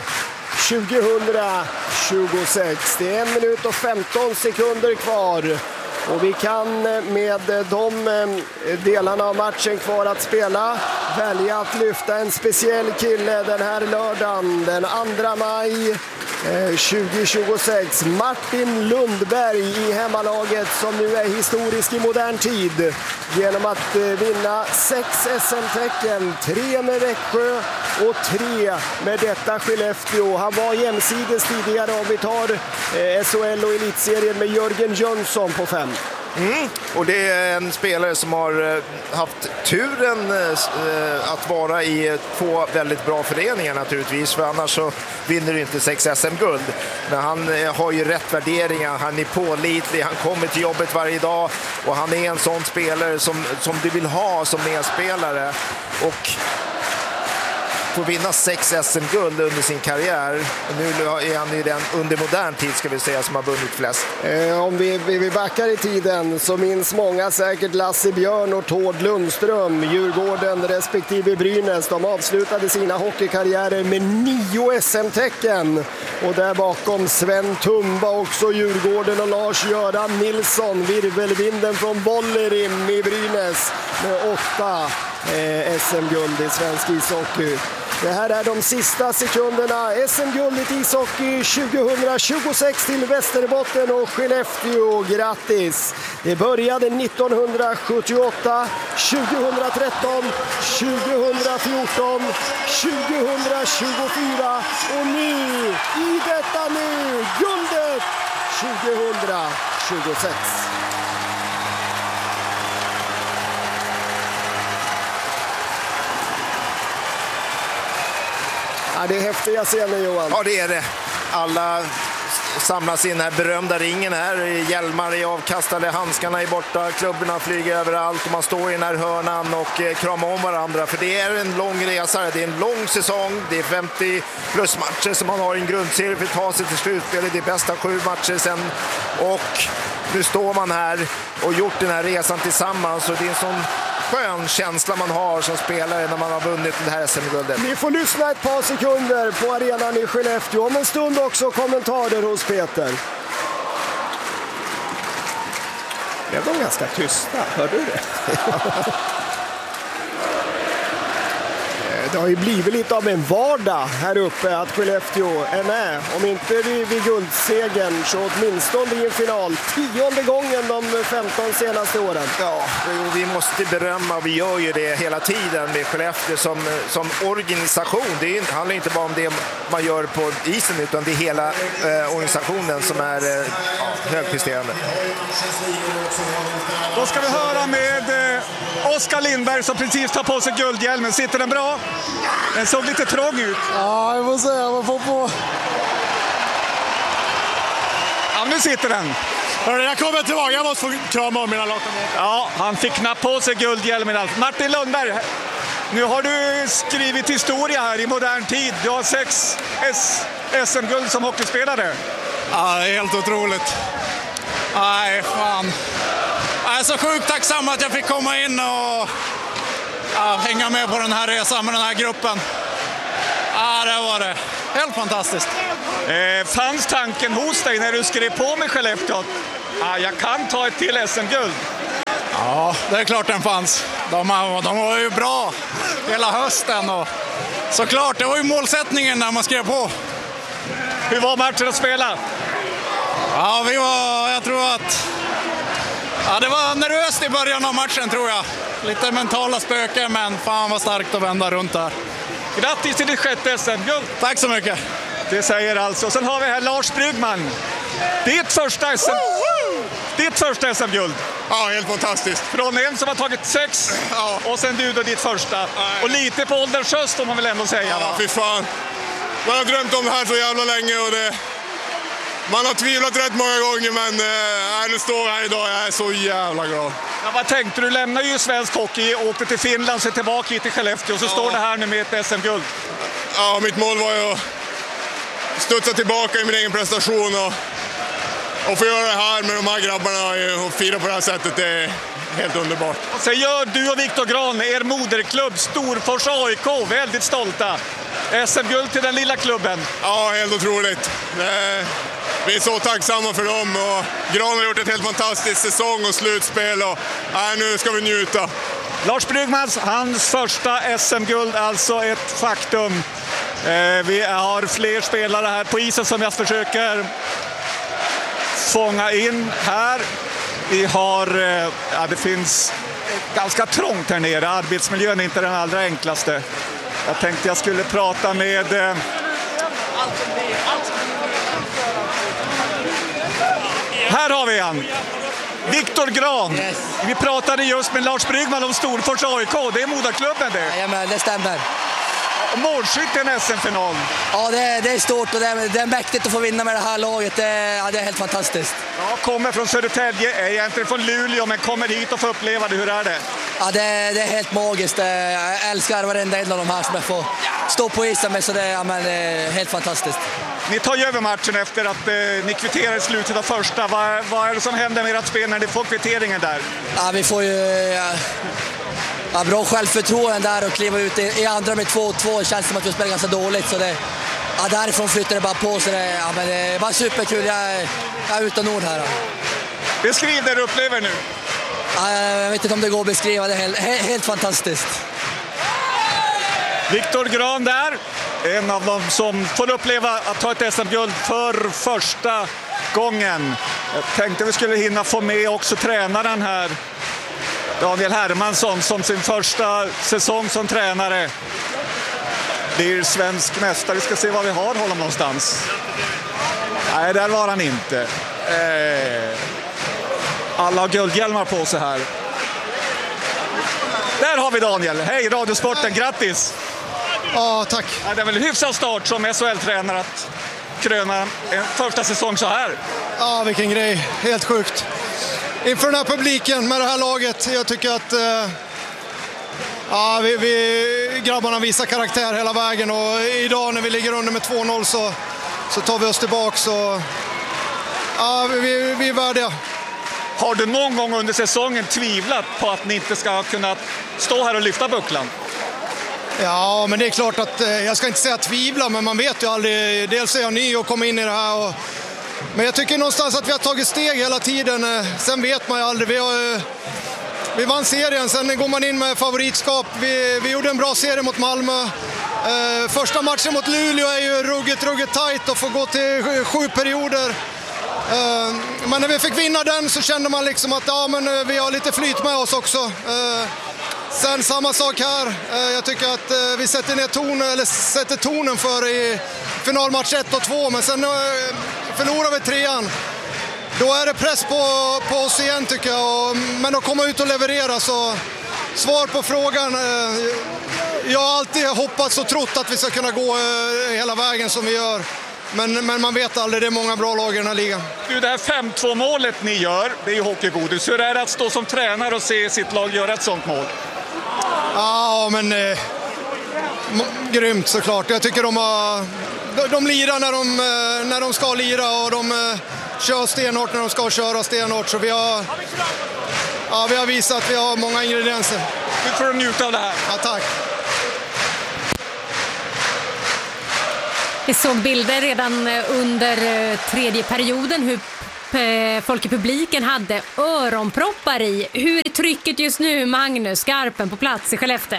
tjugohundratjugosex. Det är en minut och femton sekunder kvar. Och vi kan med de delarna av matchen kvar att spela välja att lyfta en speciell kille den här lördagen, den andra maj tjugohundratjugosex. Martin Lundberg i hemmalaget, som nu är historisk i modern tid genom att vinna sex S M-tecken, tre med Växjö och tre med detta Skellefteå. Han var jämsides tidigare, om vi tar S H L och elitserien, med Jörgen Jönsson på fem. Mm. Och det är en spelare som har haft turen att vara i två väldigt bra föreningar naturligtvis, för annars så vinner du inte sex S M-guld. Men han har ju rätt värderingar, han är pålitlig, han kommer till jobbet varje dag, och han är en sån spelare som, som du vill ha som medspelare. Och får vinna sex S M-guld under sin karriär. Och nu är han ju den under modern tid, ska vi säga, som har vunnit flest. Eh, om vi, vi backar i tiden så minns många säkert Lasse Björn och Tord Lundström, Djurgården respektive Brynäs. De avslutade sina hockeykarriärer med nio S M-tecken. Och där bakom Sven Tumba, också Djurgården, och Lars-Göran Nilsson, virvelvinden från Bollerim i Brynäs, med åtta eh, S M-guld i svensk ishockey. Det här är de sista sekunderna. S M-guldet i ishockey tjugohundratjugosex till Västerbotten och Skellefteå. Grattis! Det började nittonhundrasjuttioåtta, tjugohundratretton, tjugohundrafjorton, tjugohundratjugofyra och nu, i detta nu, guldet tjugohundratjugosex. Ja, det är häftiga scener, Johan. Ja, det är det. Alla samlas i den här berömda ringen här. Hjälmar är avkastade, handskarna är borta, klubborna flyger överallt och man står i den här hörnan och kramar om varandra. För det är en lång resa, det är en lång säsong. Det är femtio plus matcher som man har i en grundserie för att ta sig till slutspelet. Det är bästa sju matcher sen. Och nu står man här och gjort den här resan tillsammans, och det är en sån skön känsla man har som spelare när man har vunnit det här S M-guldet. Vi får lyssna ett par sekunder på arenan i Skellefteå. Om en stund också kommentarer hos Peter. Blev de ganska tysta, hör du det? Det har ju blivit lite av en vardag här uppe att Skellefteå är med. Om inte vid guldsegern så åtminstone i en final. Tionde gången de femton senaste åren. Ja, vi måste berömma, vi gör ju det hela tiden med Skellefteå som, som organisation. Det handlar inte bara om det man gör på isen utan det är hela eh, organisationen som är eh, ja, högpresterande. Då ska vi höra med eh, Oskar Lindberg som precis tar på sig guldhjälmen. Sitter den bra? Den såg lite trång ut. Ja, jag får säga. Man får på. Ja, nu sitter den. Hörru, jag kommer tillbaka. Jag måste få krama om mina lagkamrater. Ja, han fick knappt på sig guldhjälmen. Martin Lundberg, nu har du skrivit historia här i modern tid. Du har sex S M-guld som hockeyspelare. Ja, det är helt otroligt. Nej, fan. Jag är så sjukt tacksam att jag fick komma in och ja, hänga med på den här resan med den här gruppen. Ja, det var det. Helt fantastiskt. Eh, fanns tanken hos dig när du skrev på med Skellefteå? Ah, jag kan ta ett till S M-guld. Ja, det är klart den fanns. De, de var ju bra hela hösten. Och såklart, det var ju målsättningen när man skrev på. Hur var matchen att spela? Ja, vi var, jag tror att... Ja, det var nervöst i början av matchen tror jag. Lite mentala spöken, men fan vad starkt att vända runt där. Grattis till ditt sjätte S M-guld. Tack så mycket. Det säger alltså. Sen har vi här Lars Bryggman. Ditt första S M... Ditt första S M-guld. Ja, helt fantastiskt. Från en som har tagit sex ja. Och sen du då ditt första. Nej. Och lite på ålderns höst får man väl ändå säga. Ja, va? fy fan. Man har drömt om det här så jävla länge och det... Man har tvivlat rätt många gånger, men äh, nu står jag här idag. Jag är så jävla glad. Ja, vad tänkte du? Lämnade ju svensk hockey, åkte till Finland, så tillbaka hit till Skellefteå och så ja. står det här nu med ett S M-guld. Ja, mitt mål var ju att studsa tillbaka i min egen prestation och, och få göra det här med de här grabbarna och fira på det här sättet. Det är helt underbart. Och så gör du och Viktor Gran, er moderklubb Storfors A I K, väldigt stolta. S M-guld till den lilla klubben. Ja, helt otroligt. Det, vi är så tacksamma för dem och Gran har gjort ett helt fantastiskt säsong och slutspel och nej, nu ska vi njuta. Lars Bryggmans, hans första S M-guld, alltså ett faktum. Eh, vi har fler spelare här på isen som jag försöker fånga in här. Vi har, eh, ja, det finns ganska trångt här nere, arbetsmiljön är inte den allra enklaste. Jag tänkte jag skulle prata med... Eh, här har vi han! Viktor Gran. Yes. Vi pratade just med Lars Bryggman om Storfors A I K. Det är moderklubben det. Ja, men det stämmer. Målskytt i en S M-final. Ja, det är, det är stort och det är, det är mäktigt att få vinna med det här laget. Det är, ja, det är helt fantastiskt. Ja, kommer från Södertälje, är egentligen från Luleå, men kommer hit och får uppleva det. Hur är det? Ja, det, det är helt magiskt. Jag älskar varenda en av de här som jag får stå på isen med, så det, ja, men, det är helt fantastiskt. Ni tar ju över matchen efter att eh, ni kvitterar i slutet av första. Vad, vad är det som händer med ert spel när ni får kvitteringen där? Ja, vi får ju... Ja, ja, bra självförtroende där och kliva ut i, i andra med två två. Det känns som att vi spelar ganska dåligt. Så det, ja, därifrån flyttar det bara på. Så det, ja, men det var superkul. Jag är, jag är utan ord här. Då. Beskriv det du upplever nu. Ja, jag vet inte om det går att beskriva. Det är helt, helt, helt fantastiskt. Viktor Gran där. En av dem som får uppleva att ta ett S M-guld för första gången. Jag tänkte vi skulle hinna få med också tränaren här. Daniel Hermansson som sin första säsong som tränare blir svensk mästare. Vi ska se vad vi har honom någonstans. Nej, där var han inte. Alla har guldhjälmar på sig här. Där har vi Daniel. Hej Radiosporten, grattis! Ja, tack. Ja, det är väl en hyfsad start som S H L-tränare att kröna en första säsong så här. Ja, vilken grej. Helt sjukt. Inför den här publiken med det här laget, jag tycker att eh, ja, vi, vi, grabbarna visar karaktär hela vägen och idag när vi ligger under med två noll så, så tar vi oss tillbaka. Så, ja, vi, vi är värdiga. Har du någon gång under säsongen tvivlat på att ni inte ska kunna stå här och lyfta bucklan? Ja, men det är klart att eh, jag ska inte säga tvivla, men man vet ju aldrig. Dels är jag ny och kommer in i det här. Och, men jag tycker någonstans att vi har tagit steg hela tiden. Sen vet man ju aldrig. Vi har, vi vann serien, sen går man in med favoritskap. Vi, vi gjorde en bra serie mot Malmö. Eh, första matchen mot Luleå är ju ruggigt, ruggigt tajt och får gå till sju, sju perioder. Eh, men när vi fick vinna den så kände man liksom att ja, men vi har lite flyt med oss också. Eh, sen samma sak här. Eh, jag tycker att eh, vi sätter ner ton, eller sätter tonen för i finalmatch ett och två, men sen eh, förlorar vi trean. Då är det press på, på oss igen tycker jag, och, men att komma ut och leverera, så svar på frågan, eh, jag har alltid hoppats och trott att vi ska kunna gå eh, hela vägen som vi gör, men, men man vet aldrig, det är många bra lag i den här ligan. Du, det här fem två målet ni gör, det är ju hockeygodis. Hur är det att stå som tränare och se sitt lag göra ett sånt mål? Ja, men eh, grymt såklart. Jag tycker de har, de, de lirar när de, när de ska lira, och de eh, kör stenhårt när de ska köra stenhårt, så vi har, ja, vi har visat att vi har många ingredienser. Nu får du njuta av det här. Ja, tack. Vi såg bilder redan under tredje perioden hur folk i publiken hade öronproppar i. Hur är trycket just nu, Magnus Skarpen, på plats i Skellefteå?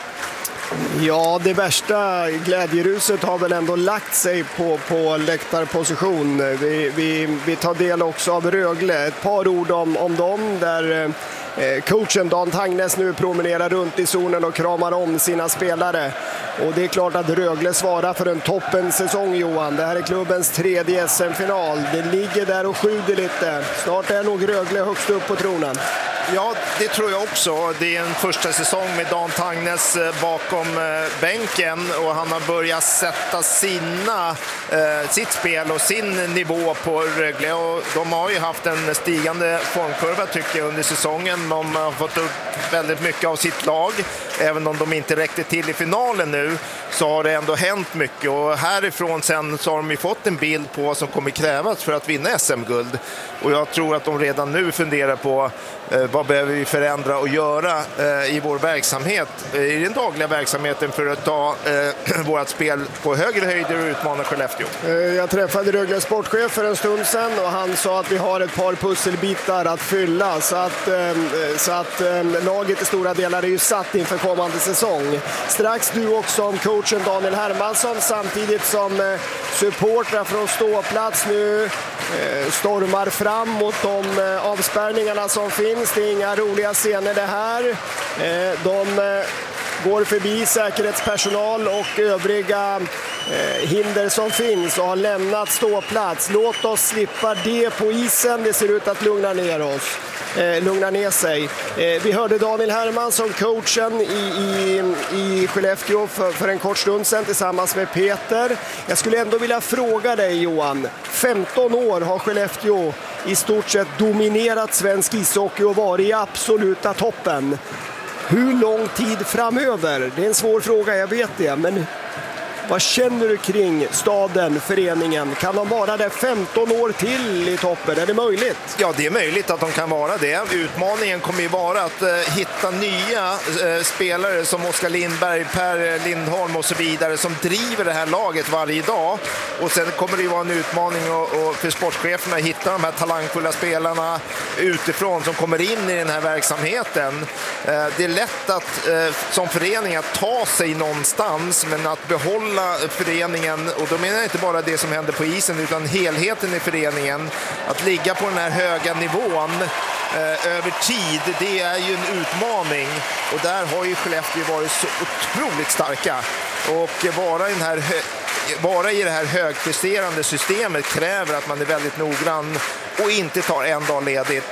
Ja, det värsta glädjeruset har väl ändå lagt sig på, på läktarposition. Vi, vi, vi tar del också av Rögle. Ett par ord om, om dem där eh, coachen Dan Tangnes nu promenerar runt i zonen och kramar om sina spelare. Och det är klart att Rögle svarar för en toppensäsong, Johan. Det här är klubbens tredje S M-final. Det ligger där och sjuder lite. Snart är nog Rögle högst upp på tronen. Ja, det tror jag också. Det är en första säsong med Dan Tangnes bakom bänken, och han har börjat sätta sina, eh, sitt spel och sin nivå på Rögle. Och de har ju haft en stigande formkurva tycker jag under säsongen. De har fått upp väldigt mycket av sitt lag. Även om de inte räckte till i finalen nu, så har det ändå hänt mycket. Och härifrån sen så har de ju fått en bild på vad som kommer krävas för att vinna S M-guld. Och jag tror att de redan nu funderar på eh, vad behöver vi förändra och göra eh, i vår verksamhet, eh, i den dagliga verksamheten, för att ta eh, vårt spel på högre höjder och utmana Skellefteå. Jag träffade Rögles sportchef för en stund sedan, och han sa att vi har ett par pusselbitar att fylla, så att, eh, så att eh, laget i stora delar är ju satt inför kommande säsong. Strax du också om coachen Daniel Hermansson, samtidigt som eh, supportrar från ståplats nu eh, stormar fram mot de eh, avspärrningarna som finns. Det är inga roliga scener det här. Eh, de eh, går förbi säkerhetspersonal och övriga eh, hinder som finns och har lämnat ståplats. Låt oss slippa det på isen. Det ser ut att lugna ner oss. Eh, lugna ner sig. Eh, vi hörde Daniel Hermansson, coachen i, i, i Skellefteå för, för en kort stund sedan tillsammans med Peter. Jag skulle ändå vilja fråga dig, Johan. femton år har Skellefteå i stort sett dominerat svensk ishockey och varit i absoluta toppen. Hur lång tid framöver? Det är en svår fråga, jag vet det, men vad känner du kring staden, föreningen? Kan de vara där femton år till i toppen? Är det möjligt? Ja, det är möjligt att de kan vara det. Utmaningen kommer ju vara att uh, hitta nya uh, spelare som Oskar Lindberg, Per Lindholm och så vidare, som driver det här laget varje dag. Och sen kommer det ju vara en utmaning och, och för sportcheferna att hitta de här talangfulla spelarna utifrån som kommer in i den här verksamheten. Uh, det är lätt att uh, som förening att ta sig någonstans, men att behålla föreningen, och då menar jag inte bara det som händer på isen utan helheten i föreningen, att ligga på den här höga nivån eh, över tid, det är ju en utmaning, och där har ju Skellefteå varit så otroligt starka, och vara i, den här vara i det här högpresterande systemet kräver att man är väldigt noggrann och inte tar en dag ledigt.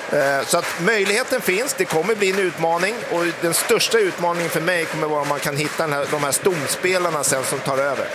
Så att möjligheten finns, det kommer bli en utmaning, och den största utmaningen för mig kommer vara om man kan hitta den här, de här stomspelarna sen som tar över.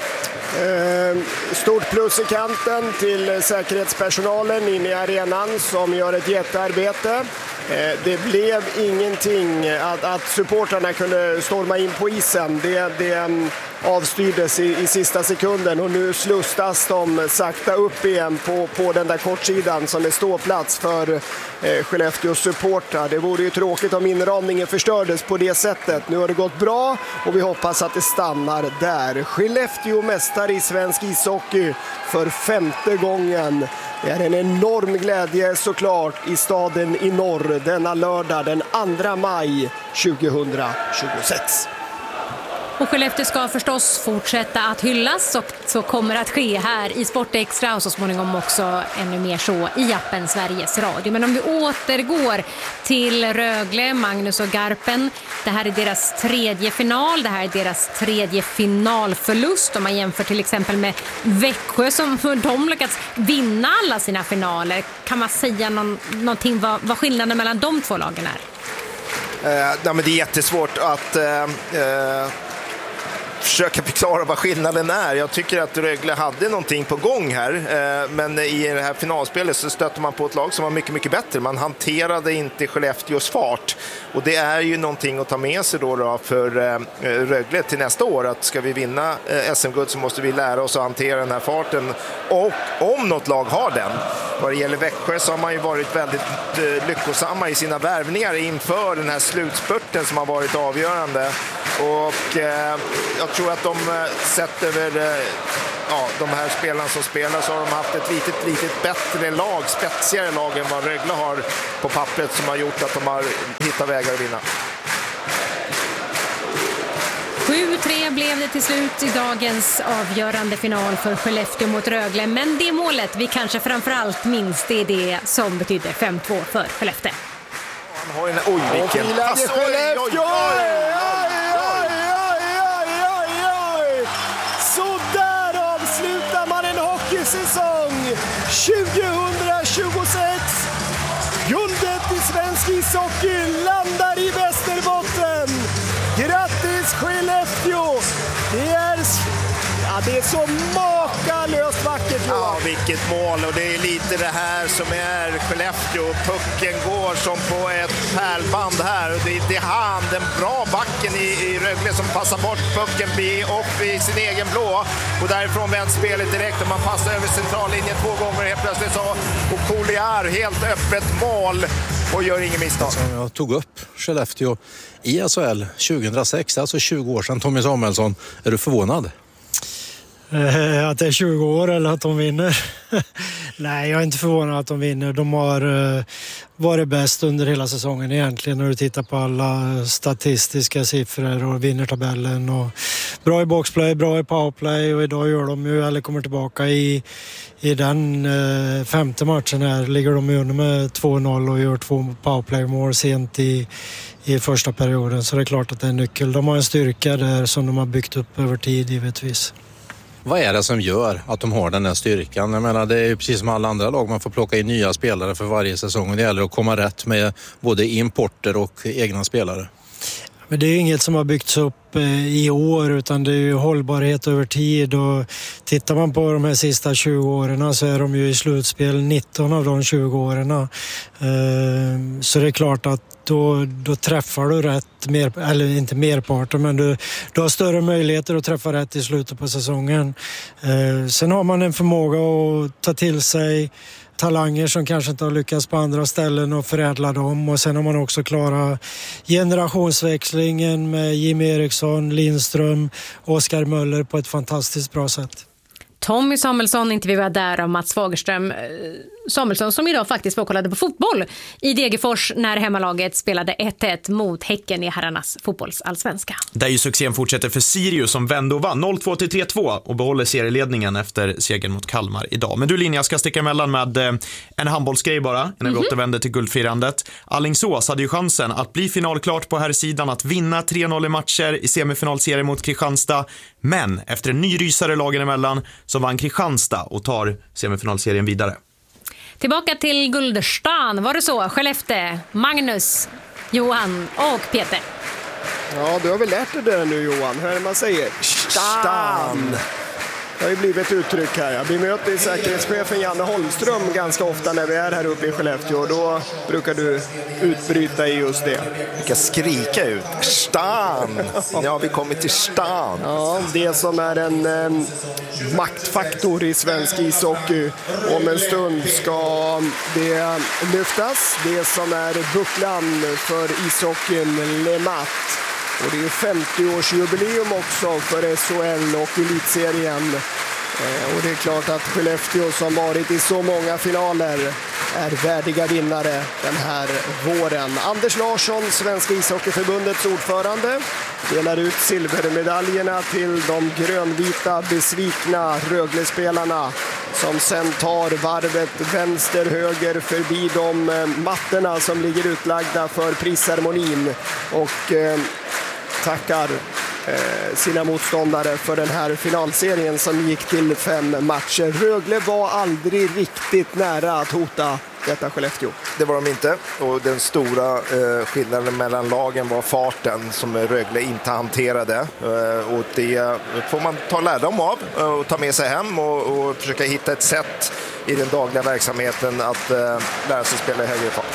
Eh, stort plus i kanten till säkerhetspersonalen inne i arenan som gör ett jättearbete. Eh, det blev ingenting att, att supportrarna kunde storma in på isen. Det, det avstyrdes i, i sista sekunden, och nu slustas de sakta upp igen på, på den där kortsidan som är ståplats för eh, Skellefteås supportrar. Det vore ju tråkigt om inramningen förstördes på det sättet. Nu har det gått bra och vi hoppas att det stannar där. Skellefteå mästare i svensk ishockey för femte gången. Det är en enorm glädje såklart i staden i norr denna lördag den andra maj tjugohundratjugosex. Och Skellefteå ska förstås fortsätta att hyllas och så kommer att ske här i Sportextra och så småningom också ännu mer så i appen Sveriges Radio. Men om vi återgår till Rögle, Magnus och Garpen. Det här är deras tredje final, det här är deras tredje finalförlust. Om man jämför till exempel med Växjö som de lyckats vinna alla sina finaler. Kan man säga någon, någonting vad, vad skillnaden mellan de två lagen är? Eh, nej, men det är jättesvårt att... Eh, eh... försöka förklara vad skillnaden är. Jag tycker att Rögle hade någonting på gång här, men i det här finalspelet så stötte man på ett lag som var mycket, mycket bättre. Man hanterade inte Skellefteås fart och det är ju någonting att ta med sig då, då för Rögle till nästa år, att ska vi vinna S M-guld så måste vi lära oss att hantera den här farten, och om något lag har den. Vad det gäller Växjö så har man ju varit väldigt lyckosamma i sina värvningar inför den här slutspurten som har varit avgörande, och eh, jag tror att de sett över eh, ja, de här spelarna som spelar så har de haft ett litet, litet bättre lag, spetsigare lag än vad Rögle har på pappret, som har gjort att de har hittat vägar att vinna. sju tre blev det till slut i dagens avgörande final för Skellefteå mot Rögle. Men det målet vi kanske framförallt minns, det är det som betyder fem två för Skellefteå. Han har en... Oj, vilken... Alltså, Skellefteå! Oj, oj, oj, oj, oj, oj. Så där avslutar man en hockeysäsong tjugohundratjugosex. Guldet i svensk ishockey landar i Västerbotten. Grattis Skellefteå! Det är, ja, det är så makalöst vackert. Ja, vilket mål, och det är lite det här som är Skellefteå. Pucken går som på ett pärlband här. Det, det är han, den bra backen i, i Rögle, som passar bort pucken upp i sin egen blå. Och därifrån vänds spelet direkt och man passar över centrallinjen två gånger helt plötsligt. Så, och Collier, helt öppet mål och gör ingen misstag. Jag tog upp Skellefteå i S H L tjugohundrasex, alltså tjugo år sedan. Tommy Samuelsson, är du förvånad? Att det är tjugo år eller att de vinner? Nej, jag är inte förvånad att de vinner. De har uh, varit bäst under hela säsongen egentligen, när du tittar på alla statistiska siffror och vinnertabellen. Och bra i boxplay, bra i powerplay, och idag gör de ju, eller kommer tillbaka i, i den uh, femte matchen här. Ligger de under med två noll och gör två powerplay-mål sent i, i första perioden. Så det är klart att det är en nyckel. De har en styrka där som de har byggt upp över tid givetvis. Vad är det som gör att de har den här styrkan? Jag menar, det är ju precis som alla andra lag, man får plocka in nya spelare för varje säsong. Det gäller att komma rätt med både importer och egna spelare. Men det är inget som har byggts upp i år, utan det är ju hållbarhet över tid. Och tittar man på de här sista tjugo åren så är de ju i slutspel nitton av de tjugo åren. Så det är klart att då, då träffar du rätt, mer, eller inte merparten, men du, du har större möjligheter att träffa rätt i slutet på säsongen. Sen har man en förmåga att ta till sig talanger som kanske inte har lyckats på andra ställen och förädla dem. Och sen har man också klarat generationsväxlingen med Jim Eriksson, Lindström, Oskar Möller på ett fantastiskt bra sätt. Tommy Samuelsson intervjuade där av Mats Fagerström. Samuelsson som idag faktiskt var kollade på fotboll i Degerfors när hemmalaget spelade ett ett mot Häcken i herrarnas fotbollsallsvenska. Där ju succén fortsätter för Sirius som vände och vann noll två till tre två och behåller serieledningen efter segern mot Kalmar idag. Men du Linja, jag ska sticka emellan med en handbollsgrej bara när vi mm-hmm. återvänder till guldfirandet. Alingsås hade ju chansen att bli finalklart på här sidan, att vinna tre noll i matcher i semifinalserien mot Kristianstad. Men efter en ny rysare lagen emellan så vann Kristianstad och tar semifinalserien vidare. Tillbaka till Gulderstan, var det så? Skellefteå, Magnus, Johan och Peter. Ja, du har väl lärt dig det nu Johan, hur är det man säger? Stan! Det har ju blivit ett uttryck här. Ja. Vi möter säkerhetschefen Janne Holmström ganska ofta när vi är här uppe i Skellefteå. Och då brukar du utbryta i just det. Vi kan skrika ut. Stan! Ja, vi kommer till stan. Ja, det som är en eh, maktfaktor i svensk ishockey. Om en stund ska det lyftas. Det som är bucklan för ishockeyn Le Mat. Och det är femtioårsjubileum också för S H L och elitserien. Eh, och det är klart att Skellefteå som varit i så många finaler är värdiga vinnare den här våren. Anders Larsson, Svenska ishockeyförbundets ordförande, delar ut silvermedaljerna till de grönvita besvikna Rögle-spelarna som sen tar varvet vänster-höger förbi de mattorna som ligger utlagda för prisceremonin och eh, tackar eh, sina motståndare för den här finalserien som gick till fem matcher. Rögle var aldrig riktigt nära att hota detta Skellefteå. Det var de inte, och den stora eh, skillnaden mellan lagen var farten som Rögle inte hanterade. Eh, och det får man ta lärdom av och ta med sig hem och, och försöka hitta ett sätt i den dagliga verksamheten att eh, lära sig spela i högre fart.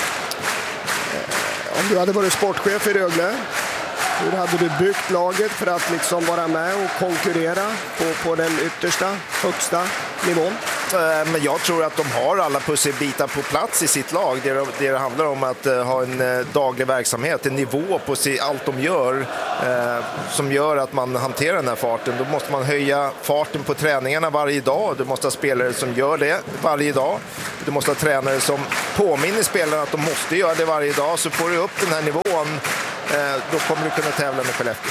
Eh, om du hade varit sportchef i Rögle, hur hade du byggt laget för att liksom vara med och konkurrera på, på den yttersta, högsta nivån? Men jag tror att de har alla pusselbitar på plats i sitt lag. Det, det handlar om att uh, ha en uh, daglig verksamhet, en nivå på sig, allt de gör uh, som gör att man hanterar den här farten. Då måste man höja farten på träningarna varje dag. Du måste ha spelare som gör det varje dag. Du måste ha tränare som påminner spelarna att de måste göra det varje dag. Så får du upp den här nivån, uh, då kommer du kunna tävla med Skellefteå.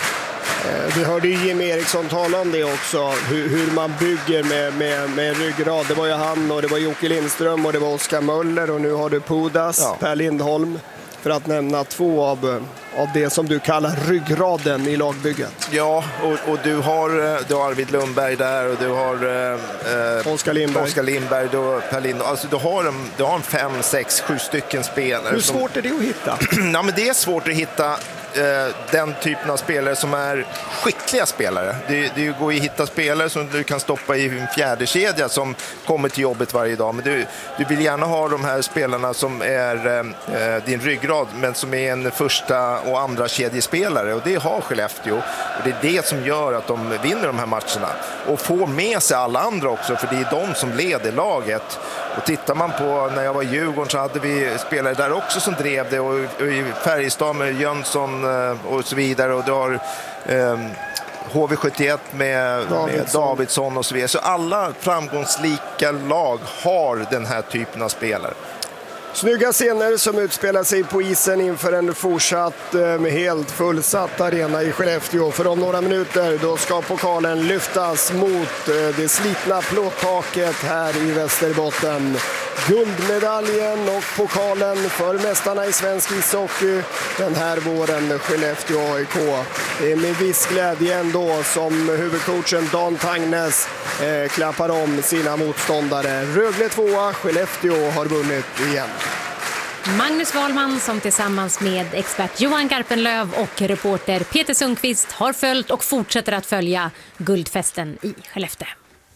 Vi hörde ju Jim Eriksson tala om det också, hur, hur man bygger med, med, med ryggrad. Det var ju han och det var Jocke Lindström och det var Oskar Möller och nu har du Pudas, ja. Per Lindholm, för att nämna två av, av det som du kallar ryggraden i lagbygget. Ja, och, och du, har, du har Arvid Lundberg där och du har eh, Oskar Lindberg, Oskar Lindberg du, Per Lindholm. Alltså du har, en, du har en fem, sex, sju stycken spelare. Hur svårt som, är det att hitta? Ja, men det är svårt att hitta den typen av spelare som är skickliga spelare. Det, det går ju att hitta spelare som du kan stoppa i en fjärde kedja som kommer till jobbet varje dag. Men du, du vill gärna ha de här spelarna som är eh, din ryggrad, men som är en första och andra kedjespelare. Och det har Skellefteå. Och det är det som gör att de vinner de här matcherna. Och får med sig alla andra också, för det är de som leder laget. Och tittar man på när jag var i Djurgården så hade vi spelare där också som drev det. Och, och i Färjestad med Jönsson och så vidare, och du har eh, H V sjuttioett med Davidsson. med Davidsson och så vidare. Så alla framgångsrika lag har den här typen av spelare. Snygga scener som utspelar sig på isen inför en fortsatt eh, helt fullsatt arena i Skellefteå. För om några minuter då ska pokalen lyftas mot eh, det slitna plåttaket här i Västerbotten. Guldmedaljen och pokalen för mästarna i svensk ishockey den här våren, Skellefteå A I K. Det är med viss glädje ändå som huvudcoachen Dan Tangnes eh, klappar om sina motståndare. Rögle tvåa, Skellefteå har vunnit igen. Magnus Wahlman som tillsammans med expert Johan Garpenlöv och reporter Peter Sundqvist har följt och fortsätter att följa guldfesten i Skellefteå.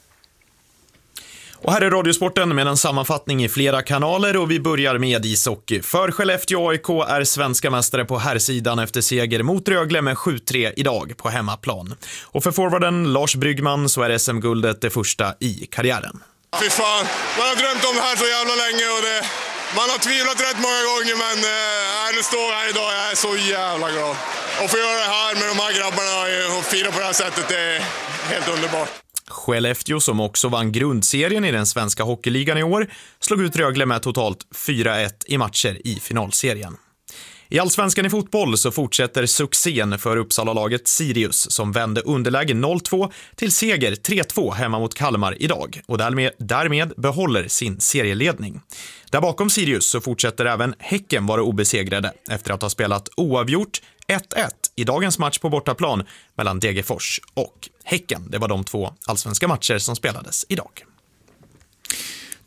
Och här är Radiosporten med en sammanfattning i flera kanaler, och vi börjar med ishockey. För Skellefteå A I K är svenska mästare på herrsidan efter seger mot Rögle med sju tre idag på hemmaplan. Och för forwarden Lars Bryggman så är S M-guldet det första i karriären. Fy fan, man har drömt om det här så jävla länge och det, man har tvivlat rätt många gånger, men äh, nu står jag här idag, jag är så jävla glad. Och få göra det här med de här grabbarna och fira på det här sättet, det är helt underbart. Skellefteå, som också vann grundserien i den svenska hockeyligan i år, slog ut Rögle med totalt fyra ett i matcher i finalserien. I Allsvenskan i fotboll så fortsätter succén för Uppsala-laget Sirius som vände underläge noll två till seger tre två hemma mot Kalmar idag och därmed, därmed behåller sin serieledning. Där bakom Sirius så fortsätter även Häcken vara obesegrade efter att ha spelat oavgjort ett ett i dagens match på bortaplan mellan Degerfors och Häcken. Det var de två allsvenska matcher som spelades idag.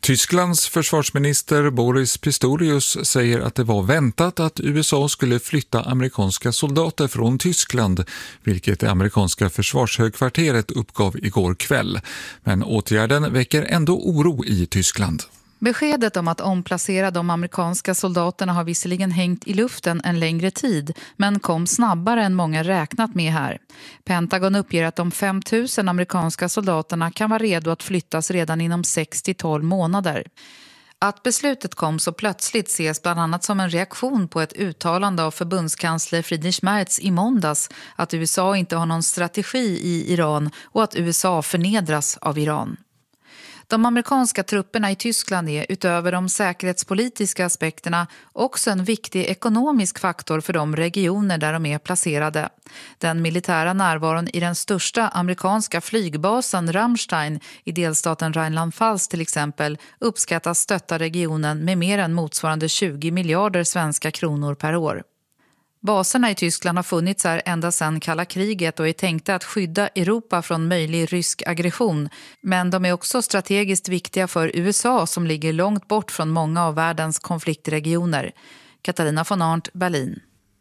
Tysklands försvarsminister Boris Pistorius säger att det var väntat att U S A skulle flytta amerikanska soldater från Tyskland, vilket det amerikanska försvarshögkvarteret uppgav igår kväll. Men åtgärden väcker ändå oro i Tyskland. Beskedet om att omplacera de amerikanska soldaterna har visserligen hängt i luften en längre tid, men kom snabbare än många räknat med här. Pentagon uppger att de fem tusen amerikanska soldaterna kan vara redo att flyttas redan inom sex till tolv månader. Att beslutet kom så plötsligt ses bland annat som en reaktion på ett uttalande av förbundskansler Friedrich Merz i måndags att U S A inte har någon strategi i Iran och att U S A förnedras av Iran. De amerikanska trupperna i Tyskland är utöver de säkerhetspolitiska aspekterna också en viktig ekonomisk faktor för de regioner där de är placerade. Den militära närvaron i den största amerikanska flygbasen Ramstein i delstaten Rheinland-Pfalz till exempel uppskattas stötta regionen med mer än motsvarande tjugo miljarder svenska kronor per år. Baserna i Tyskland har funnits här ända sedan kalla kriget och är tänkta att skydda Europa från möjlig rysk aggression. Men de är också strategiskt viktiga för U S A som ligger långt bort från många av världens konfliktregioner. Katarina von Arndt, Berlin.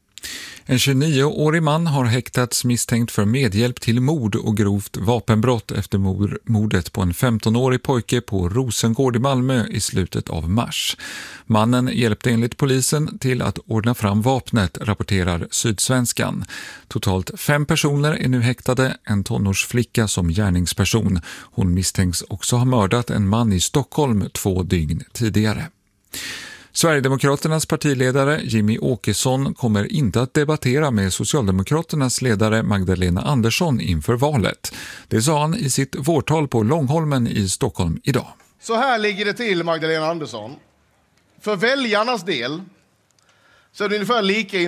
En tjugonioårig man har häktats misstänkt för medhjälp till mord och grovt vapenbrott efter mordet på en femtonårig pojke på Rosengård i Malmö i slutet av mars. Mannen hjälpte enligt polisen till att ordna fram vapnet, rapporterar Sydsvenskan. Totalt fem personer är nu häktade, en tonårsflicka som gärningsperson. Hon misstänks också ha mördat en man i Stockholm två dygn tidigare. Sverigedemokraternas partiledare Jimmy Åkesson kommer inte att debattera med Socialdemokraternas ledare Magdalena Andersson inför valet. Det sa han i sitt vårtal på Långholmen i Stockholm idag. Så här ligger det till, Magdalena Andersson. För väljarnas del så är det ungefär lika